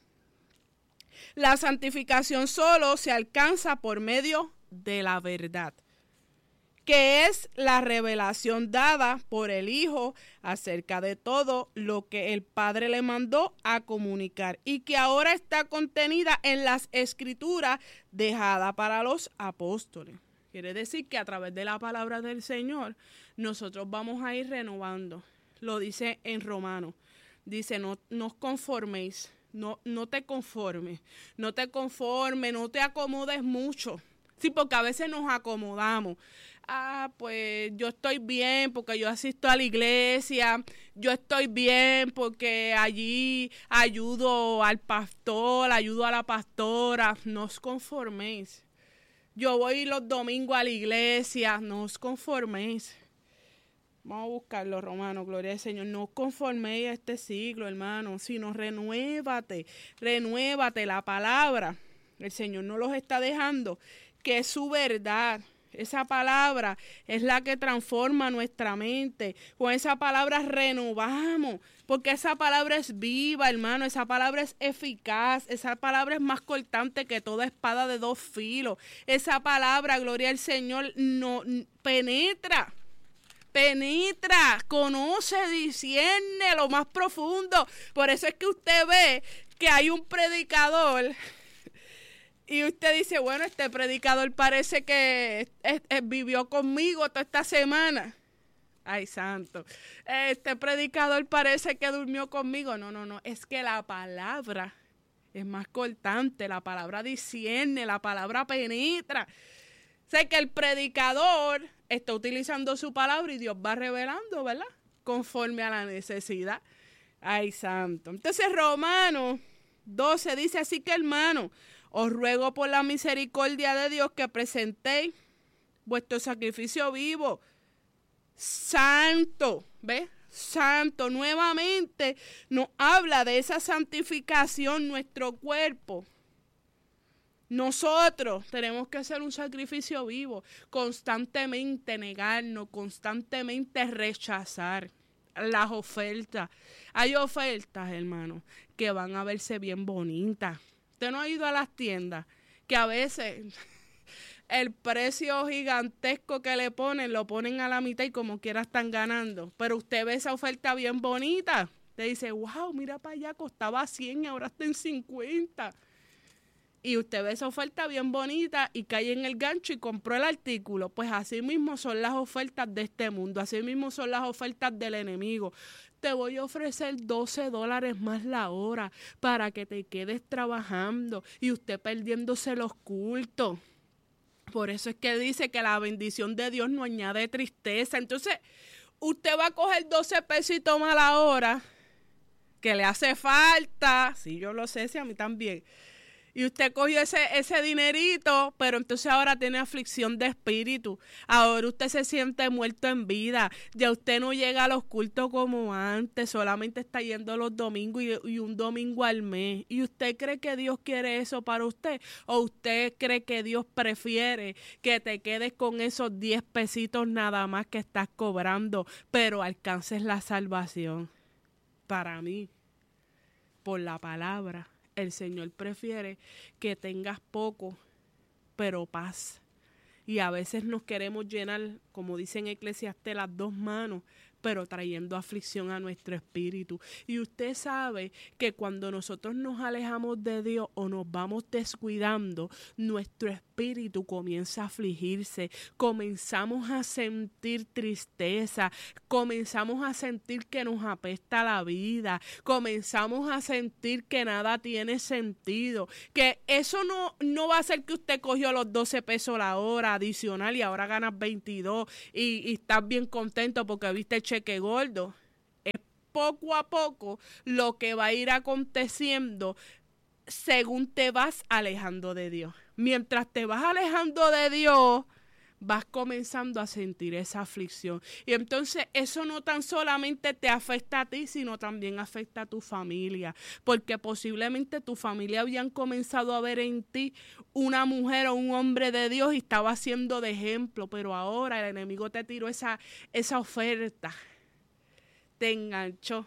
La santificación solo se alcanza por medio de la verdad, que es la revelación dada por el Hijo acerca de todo lo que el Padre le mandó a comunicar y que ahora está contenida en las Escrituras dejadas para los apóstoles. Quiere decir que a través de la palabra del Señor nosotros vamos a ir renovando. Lo dice en Romanos. Dice, no os conforméis. No te conformes, no te acomodes mucho. Sí, porque a veces nos acomodamos. Pues yo estoy bien porque yo asisto a la iglesia, yo estoy bien porque allí ayudo al pastor, ayudo a la pastora. No os conforméis. Yo voy los domingos a la iglesia, no os conforméis. Vamos a buscarlo, Romanos, gloria al Señor. No os conforméis a este siglo, hermano, sino renuévate la palabra. El Señor no los está dejando, que es su verdad. Esa palabra es la que transforma nuestra mente. Con esa palabra renovamos, porque esa palabra es viva, hermano. Esa palabra es eficaz. Esa palabra es más cortante que toda espada de 2 filos. Esa palabra, gloria al Señor, no penetra, conoce, discierne lo más profundo. Por eso es que usted ve que hay un predicador y usted dice, bueno, este predicador parece que vivió conmigo toda esta semana. Ay, santo. Este predicador parece que durmió conmigo. No, es que la palabra es más cortante, la palabra discierne, la palabra penetra. Sé que el predicador está utilizando su palabra y Dios va revelando, ¿verdad? Conforme a la necesidad. Ay, santo. Entonces, Romanos 12 dice, así que, hermano, os ruego por la misericordia de Dios que presentéis vuestro sacrificio vivo, santo, ¿ves? Santo. Nuevamente nos habla de esa santificación, nuestro cuerpo. Nosotros tenemos que hacer un sacrificio vivo, constantemente negarnos, constantemente rechazar las ofertas. Hay ofertas, hermano, que van a verse bien bonitas. Usted no ha ido a las tiendas, que a veces el precio gigantesco que le ponen, lo ponen a la mitad y como quiera están ganando. Pero usted ve esa oferta bien bonita. Usted dice, wow, mira para allá, costaba 100 y ahora está en 50. Y usted ve esa oferta bien bonita y cae en el gancho y compró el artículo. Pues así mismo son las ofertas de este mundo. Así mismo son las ofertas del enemigo. Te voy a ofrecer $12 más la hora para que te quedes trabajando y usted perdiéndose los cultos. Por eso es que dice que la bendición de Dios no añade tristeza. Entonces, usted va a coger 12 pesitos más la hora que le hace falta. Sí, yo lo sé, sí, a mí también. Y usted cogió ese dinerito, pero entonces ahora tiene aflicción de espíritu. Ahora usted se siente muerto en vida. Ya usted no llega a los cultos como antes. Solamente está yendo los domingos y un domingo al mes. ¿Y usted cree que Dios quiere eso para usted? ¿O usted cree que Dios prefiere que te quedes con esos 10 pesitos nada más que estás cobrando, pero alcances la salvación? Para mí, por la palabra, el Señor prefiere que tengas poco, pero paz. Y a veces nos queremos llenar, como dice en Eclesiastés, las 2 manos, pero trayendo aflicción a nuestro espíritu. Y usted sabe que cuando nosotros nos alejamos de Dios o nos vamos descuidando, nuestro espíritu comienza a afligirse, comenzamos a sentir tristeza, comenzamos a sentir que nos apesta la vida, comenzamos a sentir que nada tiene sentido, que eso no va a ser que usted cogió los 12 pesos la hora adicional y ahora ganas 22 y estás bien contento porque viste el cheque gordo. Es poco a poco lo que va a ir aconteciendo según te vas alejando de Dios. Mientras te vas alejando de Dios, vas comenzando a sentir esa aflicción. Y entonces eso no tan solamente te afecta a ti, sino también afecta a tu familia. Porque posiblemente tu familia habían comenzado a ver en ti una mujer o un hombre de Dios y estaba siendo de ejemplo. Pero ahora el enemigo te tiró esa oferta. Te enganchó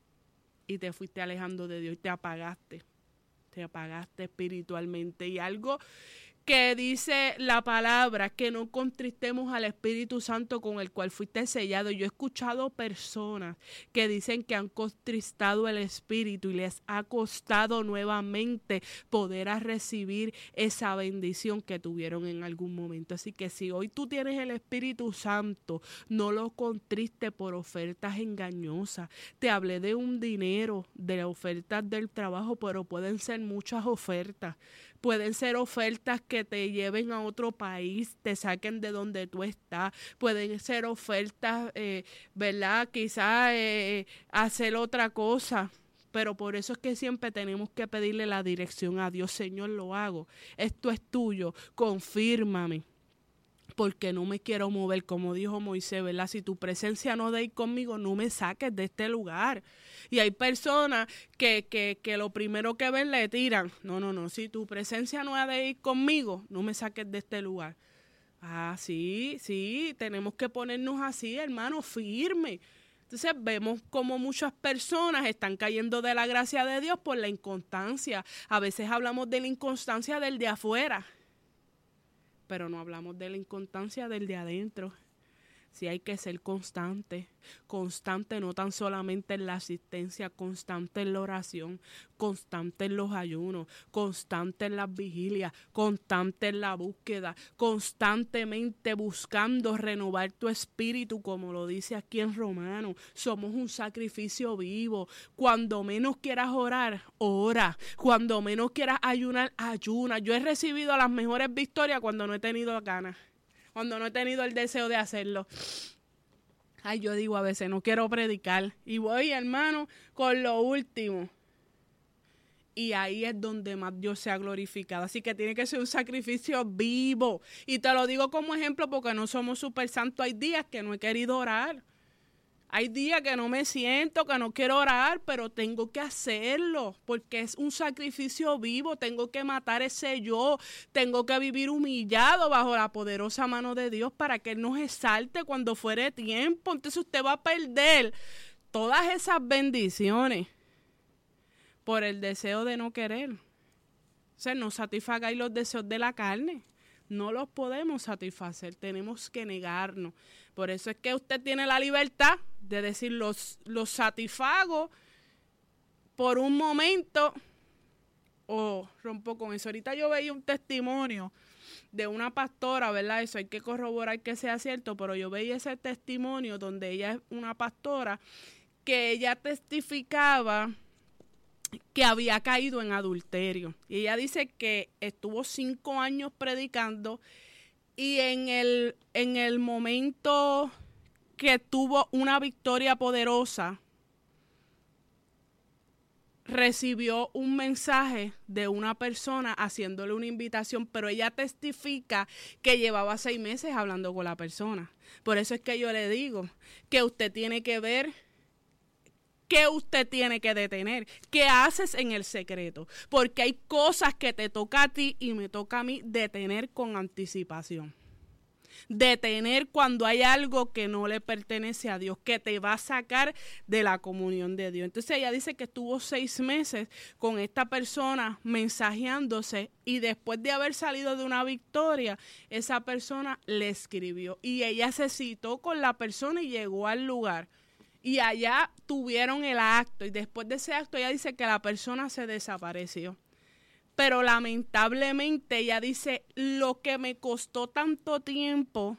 y te fuiste alejando de Dios y te apagaste. Te apagaste espiritualmente. Y algo que dice la palabra, que no contristemos al Espíritu Santo con el cual fuiste sellado. Yo he escuchado personas que dicen que han contristado el Espíritu y les ha costado nuevamente poder a recibir esa bendición que tuvieron en algún momento. Así que si hoy tú tienes el Espíritu Santo, no lo contriste por ofertas engañosas. Te hablé de un dinero, de ofertas del trabajo, pero pueden ser muchas ofertas. Pueden ser ofertas que te lleven a otro país, te saquen de donde tú estás. Pueden ser ofertas, ¿verdad? Quizás hacer otra cosa. Pero por eso es que siempre tenemos que pedirle la dirección a Dios. Señor, lo hago. Esto es tuyo. Confírmame. Porque no me quiero mover, como dijo Moisés, ¿verdad? Si tu presencia no de ir conmigo, no me saques de este lugar. Y hay personas que lo primero que ven le tiran. No, si tu presencia no ha de ir conmigo, no me saques de este lugar. Ah, sí, tenemos que ponernos así, hermano, firme. Entonces vemos como muchas personas están cayendo de la gracia de Dios por la inconstancia. A veces hablamos de la inconstancia del de afuera, pero no hablamos de la inconstancia del de adentro. Sí hay que ser constante no tan solamente en la asistencia, constante en la oración, constante en los ayunos, constante en las vigilias, constante en la búsqueda, constantemente buscando renovar tu espíritu, como lo dice aquí en Romanos. Somos un sacrificio vivo. Cuando menos quieras orar, ora. Cuando menos quieras ayunar, ayuna. Yo he recibido las mejores victorias cuando no he tenido ganas, cuando no he tenido el deseo de hacerlo. Ay, yo digo a veces, no quiero predicar. Y voy, hermano, con lo último. Y ahí es donde más Dios se ha glorificado. Así que tiene que ser un sacrificio vivo. Y te lo digo como ejemplo porque no somos súper santos. Hay días que no he querido orar. Hay días que no me siento, que no quiero orar, pero tengo que hacerlo porque es un sacrificio vivo. Tengo que matar ese yo. Tengo que vivir humillado bajo la poderosa mano de Dios para que Él nos exalte cuando fuere tiempo. Entonces usted va a perder todas esas bendiciones por el deseo de no querer. O sea, no satisfagáis los deseos de la carne. No los podemos satisfacer, tenemos que negarnos. Por eso es que usted tiene la libertad de decir, los satisfago por un momento o rompo con eso. Ahorita yo veía un testimonio de una pastora, ¿verdad? Eso hay que corroborar que sea cierto, pero yo veía ese testimonio donde ella es una pastora que ella testificaba que había caído en adulterio. Y ella dice que estuvo 5 años predicando y en el momento que tuvo una victoria poderosa, recibió un mensaje de una persona haciéndole una invitación, pero ella testifica que llevaba 6 meses hablando con la persona. Por eso es que yo le digo que usted tiene que ver ¿qué usted tiene que detener? ¿Qué haces en el secreto? Porque hay cosas que te toca a ti y me toca a mí detener con anticipación. Detener cuando hay algo que no le pertenece a Dios, que te va a sacar de la comunión de Dios. Entonces ella dice que estuvo 6 meses con esta persona mensajeándose y después de haber salido de una victoria, esa persona le escribió y ella se citó con la persona y llegó al lugar. Y allá tuvieron el acto. Y después de ese acto ella dice que la persona se desapareció. Pero lamentablemente ella dice, lo que me costó tanto tiempo,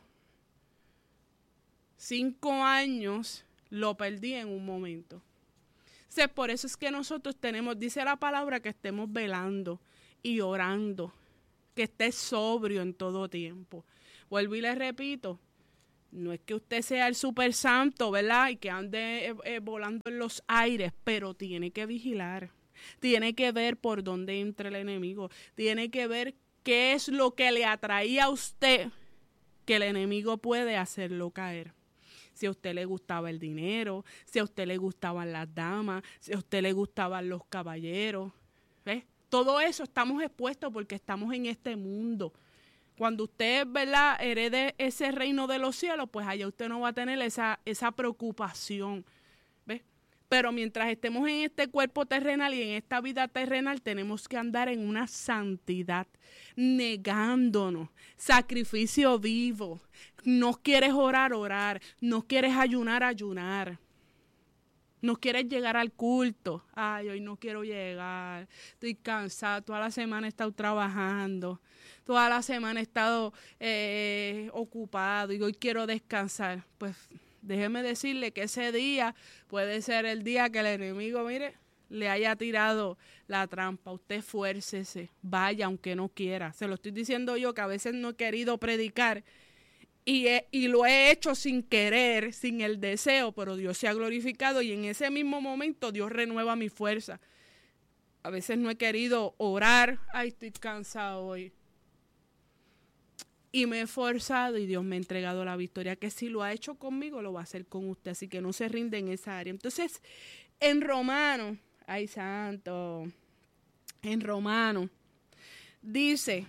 5 años, lo perdí en un momento. Entonces, por eso es que nosotros tenemos, dice la palabra, que estemos velando y orando, que esté sobrio en todo tiempo. Vuelvo y le repito, no es que usted sea el super santo, ¿verdad? Y que ande volando en los aires, pero tiene que vigilar. Tiene que ver por dónde entra el enemigo. Tiene que ver qué es lo que le atraía a usted, que el enemigo puede hacerlo caer. Si a usted le gustaba el dinero, si a usted le gustaban las damas, si a usted le gustaban los caballeros. ¿Ves? Todo eso estamos expuestos porque estamos en este mundo. Cuando usted, ¿verdad?, herede ese reino de los cielos, pues allá usted no va a tener esa preocupación. ¿Ves? Pero mientras estemos en este cuerpo terrenal y en esta vida terrenal, tenemos que andar en una santidad, negándonos, sacrificio vivo. No quieres orar, orar. No quieres ayunar, ayunar. No quieres llegar al culto. Ay, hoy no quiero llegar. Estoy cansada. Toda la semana he estado trabajando. Toda la semana he estado ocupado y hoy quiero descansar. Pues déjeme decirle que ese día puede ser el día que el enemigo, mire, le haya tirado la trampa. Usted esfuércese, vaya aunque no quiera. Se lo estoy diciendo yo, que a veces no he querido predicar y lo he hecho sin querer, sin el deseo, pero Dios se ha glorificado y en ese mismo momento Dios renueva mi fuerza. A veces no he querido orar, ay, estoy cansado hoy. Y me he esforzado y Dios me ha entregado la victoria, que si lo ha hecho conmigo, lo va a hacer con usted. Así que no se rinde en esa área. Entonces, en Romanos, ay santo, en Romanos, dice,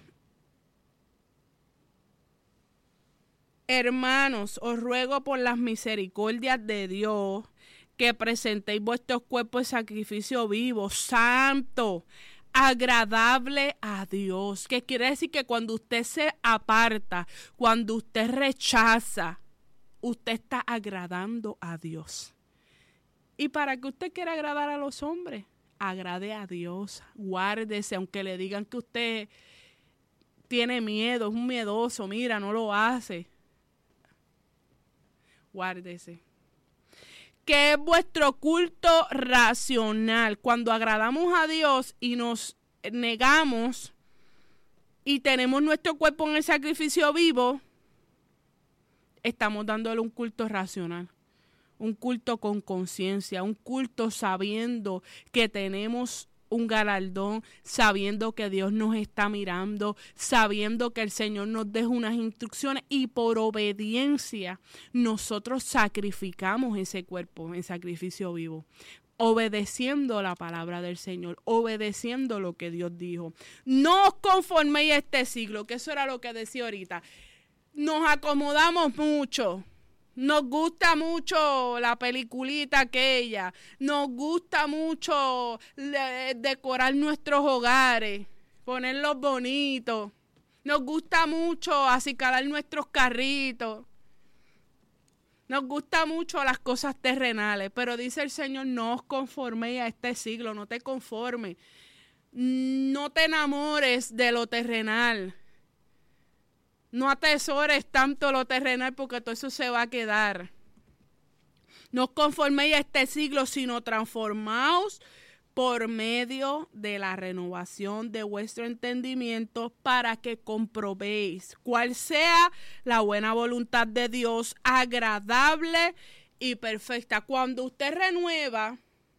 hermanos, os ruego por las misericordias de Dios, que presentéis vuestros cuerpos en sacrificio vivo, santo, agradable a Dios, que quiere decir que cuando usted se aparta, cuando usted rechaza, usted está agradando a Dios. Y para que usted quiera agradar a los hombres, agrade a Dios, guárdese, aunque le digan que usted tiene miedo, es un miedoso, mira, no lo hace. Guárdese. Que es vuestro culto racional. Cuando agradamos a Dios y nos negamos y tenemos nuestro cuerpo en el sacrificio vivo, estamos dándole un culto racional, un culto con conciencia, un culto sabiendo que tenemos un galardón, sabiendo que Dios nos está mirando, sabiendo que el Señor nos deja unas instrucciones y por obediencia nosotros sacrificamos ese cuerpo en sacrificio vivo, obedeciendo la palabra del Señor, obedeciendo lo que Dios dijo. No os conforméis a este siglo, que eso era lo que decía ahorita. Nos acomodamos mucho. Nos gusta mucho la peliculita aquella, nos gusta mucho decorar nuestros hogares, ponerlos bonitos, nos gusta mucho acicalar nuestros carritos, nos gusta mucho las cosas terrenales, pero dice el Señor, no os conforméis a este siglo, no te conformes, no te enamores de lo terrenal. No atesores tanto lo terrenal porque todo eso se va a quedar. No os conforméis a este siglo, sino transformaos por medio de la renovación de vuestro entendimiento para que comprobéis cuál sea la buena voluntad de Dios, agradable y perfecta. Cuando usted renueva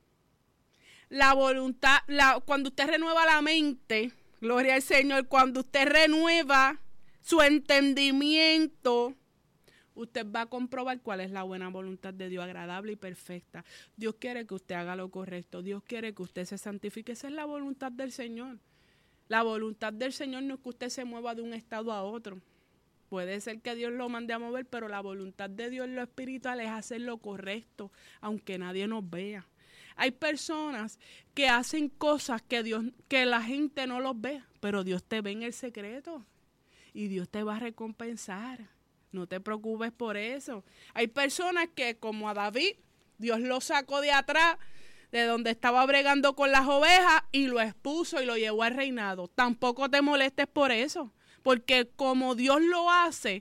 la voluntad, cuando usted renueva la mente, gloria al Señor, cuando usted renueva su entendimiento, usted va a comprobar cuál es la buena voluntad de Dios, agradable y perfecta. Dios quiere que usted haga lo correcto. Dios quiere que usted se santifique. Esa es la voluntad del Señor. La voluntad del Señor no es que usted se mueva de un estado a otro. Puede ser que Dios lo mande a mover, pero la voluntad de Dios en lo espiritual es hacer lo correcto, aunque nadie nos vea. Hay personas que hacen cosas que la gente no los ve, pero Dios te ve en el secreto. Y Dios te va a recompensar. No te preocupes por eso. Hay personas que, como a David, Dios lo sacó de atrás, de donde estaba bregando con las ovejas, y lo expuso y lo llevó al reinado. Tampoco te molestes por eso, porque como Dios lo hace,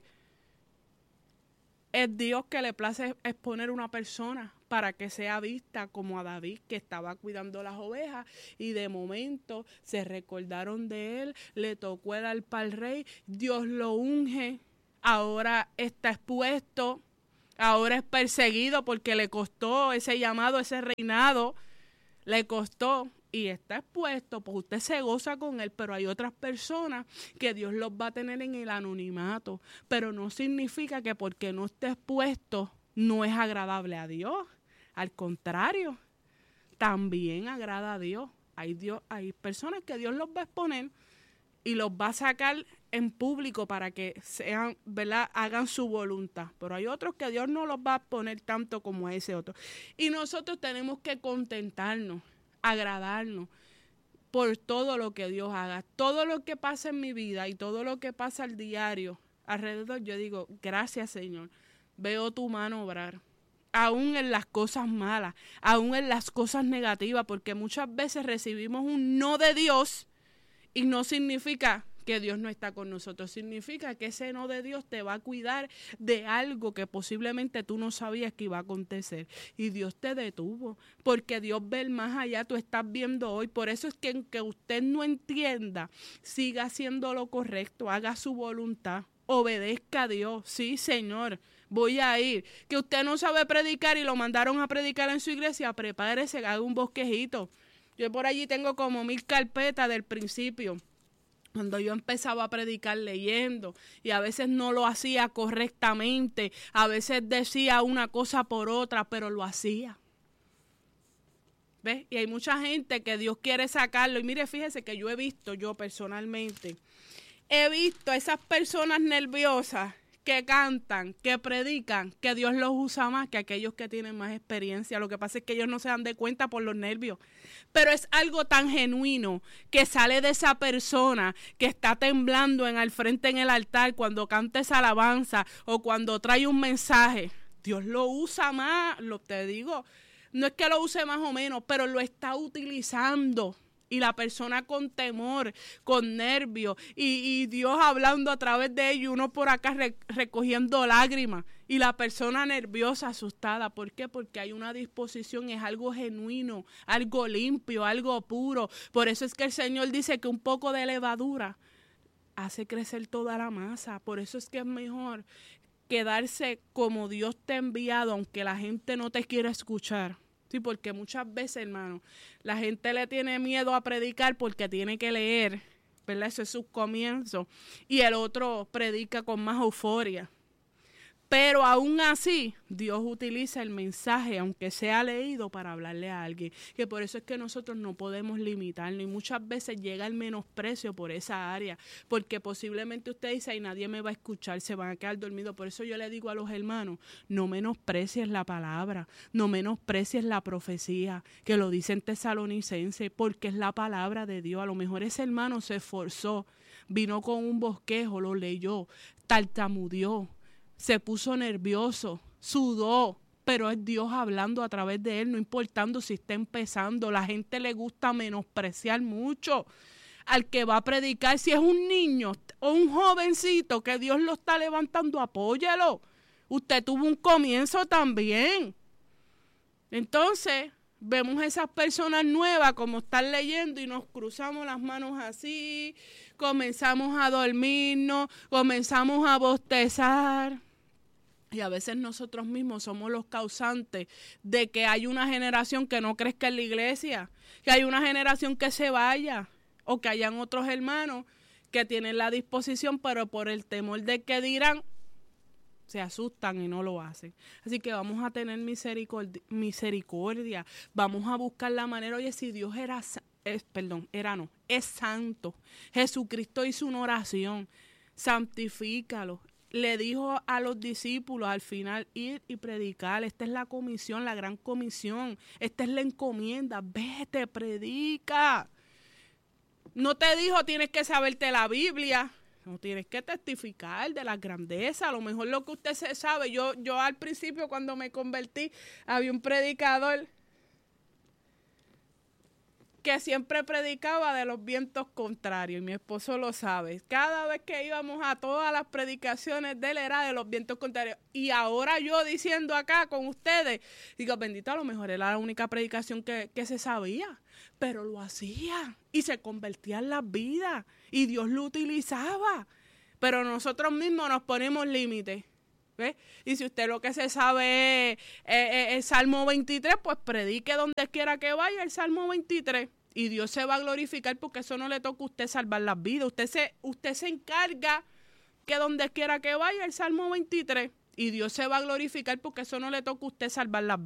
es Dios que le place exponer una persona para que sea vista, como a David, que estaba cuidando las ovejas y de momento se recordaron de él, le tocó el arpa al rey, Dios lo unge, ahora está expuesto, ahora es perseguido porque le costó ese llamado, ese reinado, le costó y está expuesto, pues usted se goza con él, pero hay otras personas que Dios los va a tener en el anonimato, pero no significa que porque no esté expuesto no es agradable a Dios, al contrario, también agrada a Dios. Hay personas que Dios los va a exponer y los va a sacar en público para que sean, ¿verdad?, hagan su voluntad, pero hay otros que Dios no los va a poner tanto como a ese otro, y nosotros tenemos que contentarnos, agradarnos por todo lo que Dios haga, todo lo que pasa en mi vida y todo lo que pasa al diario alrededor. Yo digo, gracias Señor, veo tu mano obrar, aún en las cosas malas, aún en las cosas negativas, porque muchas veces recibimos un no de Dios y no significa que Dios no está con nosotros, significa que ese no de Dios te va a cuidar de algo que posiblemente tú no sabías que iba a acontecer, y Dios te detuvo, porque Dios ve el más allá, tú estás viendo hoy. Por eso es que aunque usted no entienda, siga haciendo lo correcto, haga su voluntad, obedezca a Dios. Sí, Señor, voy a ir. Que usted no sabe predicar y lo mandaron a predicar en su iglesia, prepárese, haga un bosquejito. Yo por allí tengo como 1000 carpetas del principio, cuando yo empezaba a predicar leyendo, y a veces no lo hacía correctamente, a veces decía una cosa por otra, pero lo hacía. ¿Ves? Y hay mucha gente que Dios quiere sacarlo. Y mire, fíjese que yo personalmente, he visto a esas personas nerviosas que cantan, que predican, que Dios los usa más que aquellos que tienen más experiencia. Lo que pasa es que ellos no se dan de cuenta por los nervios. Pero es algo tan genuino que sale de esa persona que está temblando al frente en el altar cuando canta esa alabanza o cuando trae un mensaje. Dios lo usa más, te digo, no es que lo use más o menos, pero lo está utilizando. Y la persona con temor, con nervios, y Dios hablando a través de ellos, uno por acá recogiendo lágrimas, y la persona nerviosa, asustada. ¿Por qué? Porque hay una disposición, es algo genuino, algo limpio, algo puro. Por eso es que el Señor dice que un poco de levadura hace crecer toda la masa. Por eso es que es mejor quedarse como Dios te ha enviado, aunque la gente no te quiera escuchar. Sí, porque muchas veces, hermano, la gente le tiene miedo a predicar porque tiene que leer, ¿verdad? Eso es su comienzo. Y el otro predica con más euforia. Pero aún así, Dios utiliza el mensaje, aunque sea leído, para hablarle a alguien. Que por eso es que nosotros no podemos limitarnos. Y muchas veces llega el menosprecio por esa área. Porque posiblemente usted dice, ay, nadie me va a escuchar, se van a quedar dormidos. Por eso yo le digo a los hermanos, no menosprecies la palabra, no menosprecies la profecía, que lo dice en Tesalonicenses, porque es la palabra de Dios. A lo mejor ese hermano se esforzó, vino con un bosquejo, lo leyó, tartamudeó, se puso nervioso, sudó, pero es Dios hablando a través de él, no importando si está empezando. La gente le gusta menospreciar mucho al que va a predicar. Si es un niño o un jovencito que Dios lo está levantando, apóyalo. Usted tuvo un comienzo también. Entonces, vemos esas personas nuevas como están leyendo y nos cruzamos las manos así, comenzamos a dormirnos, comenzamos a bostezar. Y a veces nosotros mismos somos los causantes de que hay una generación que no crezca en la iglesia, que hay una generación que se vaya, o que hayan otros hermanos que tienen la disposición, pero por el temor de que dirán, se asustan y no lo hacen. Así que vamos a tener misericordia, vamos a buscar la manera. Oye, si Dios es santo, Jesucristo hizo una oración, santifícalo. Le dijo a los discípulos al final, ir y predicar. Esta es la comisión, la gran comisión. Esta es la encomienda. Vete, predica. No te dijo tienes que saberte la Biblia. No tienes que testificar de las grandezas. A lo mejor lo que usted se sabe. Yo al principio, cuando me convertí, había un predicador que siempre predicaba de los vientos contrarios, y mi esposo lo sabe. Cada vez que íbamos a todas las predicaciones de él era de los vientos contrarios. Y ahora yo diciendo acá con ustedes, digo, bendito, a lo mejor era la única predicación que se sabía, pero lo hacía y se convertía en las vidas y Dios lo utilizaba. Pero nosotros mismos nos ponemos límites. ¿Ves? Y si usted lo que se sabe es el Salmo 23, pues predique donde quiera que vaya el Salmo 23 y Dios se va a glorificar, porque eso no le toca a usted salvar las vidas. Usted se encarga que donde quiera que vaya el Salmo 23 y Dios se va a glorificar, porque eso no le toca a usted salvar las vidas.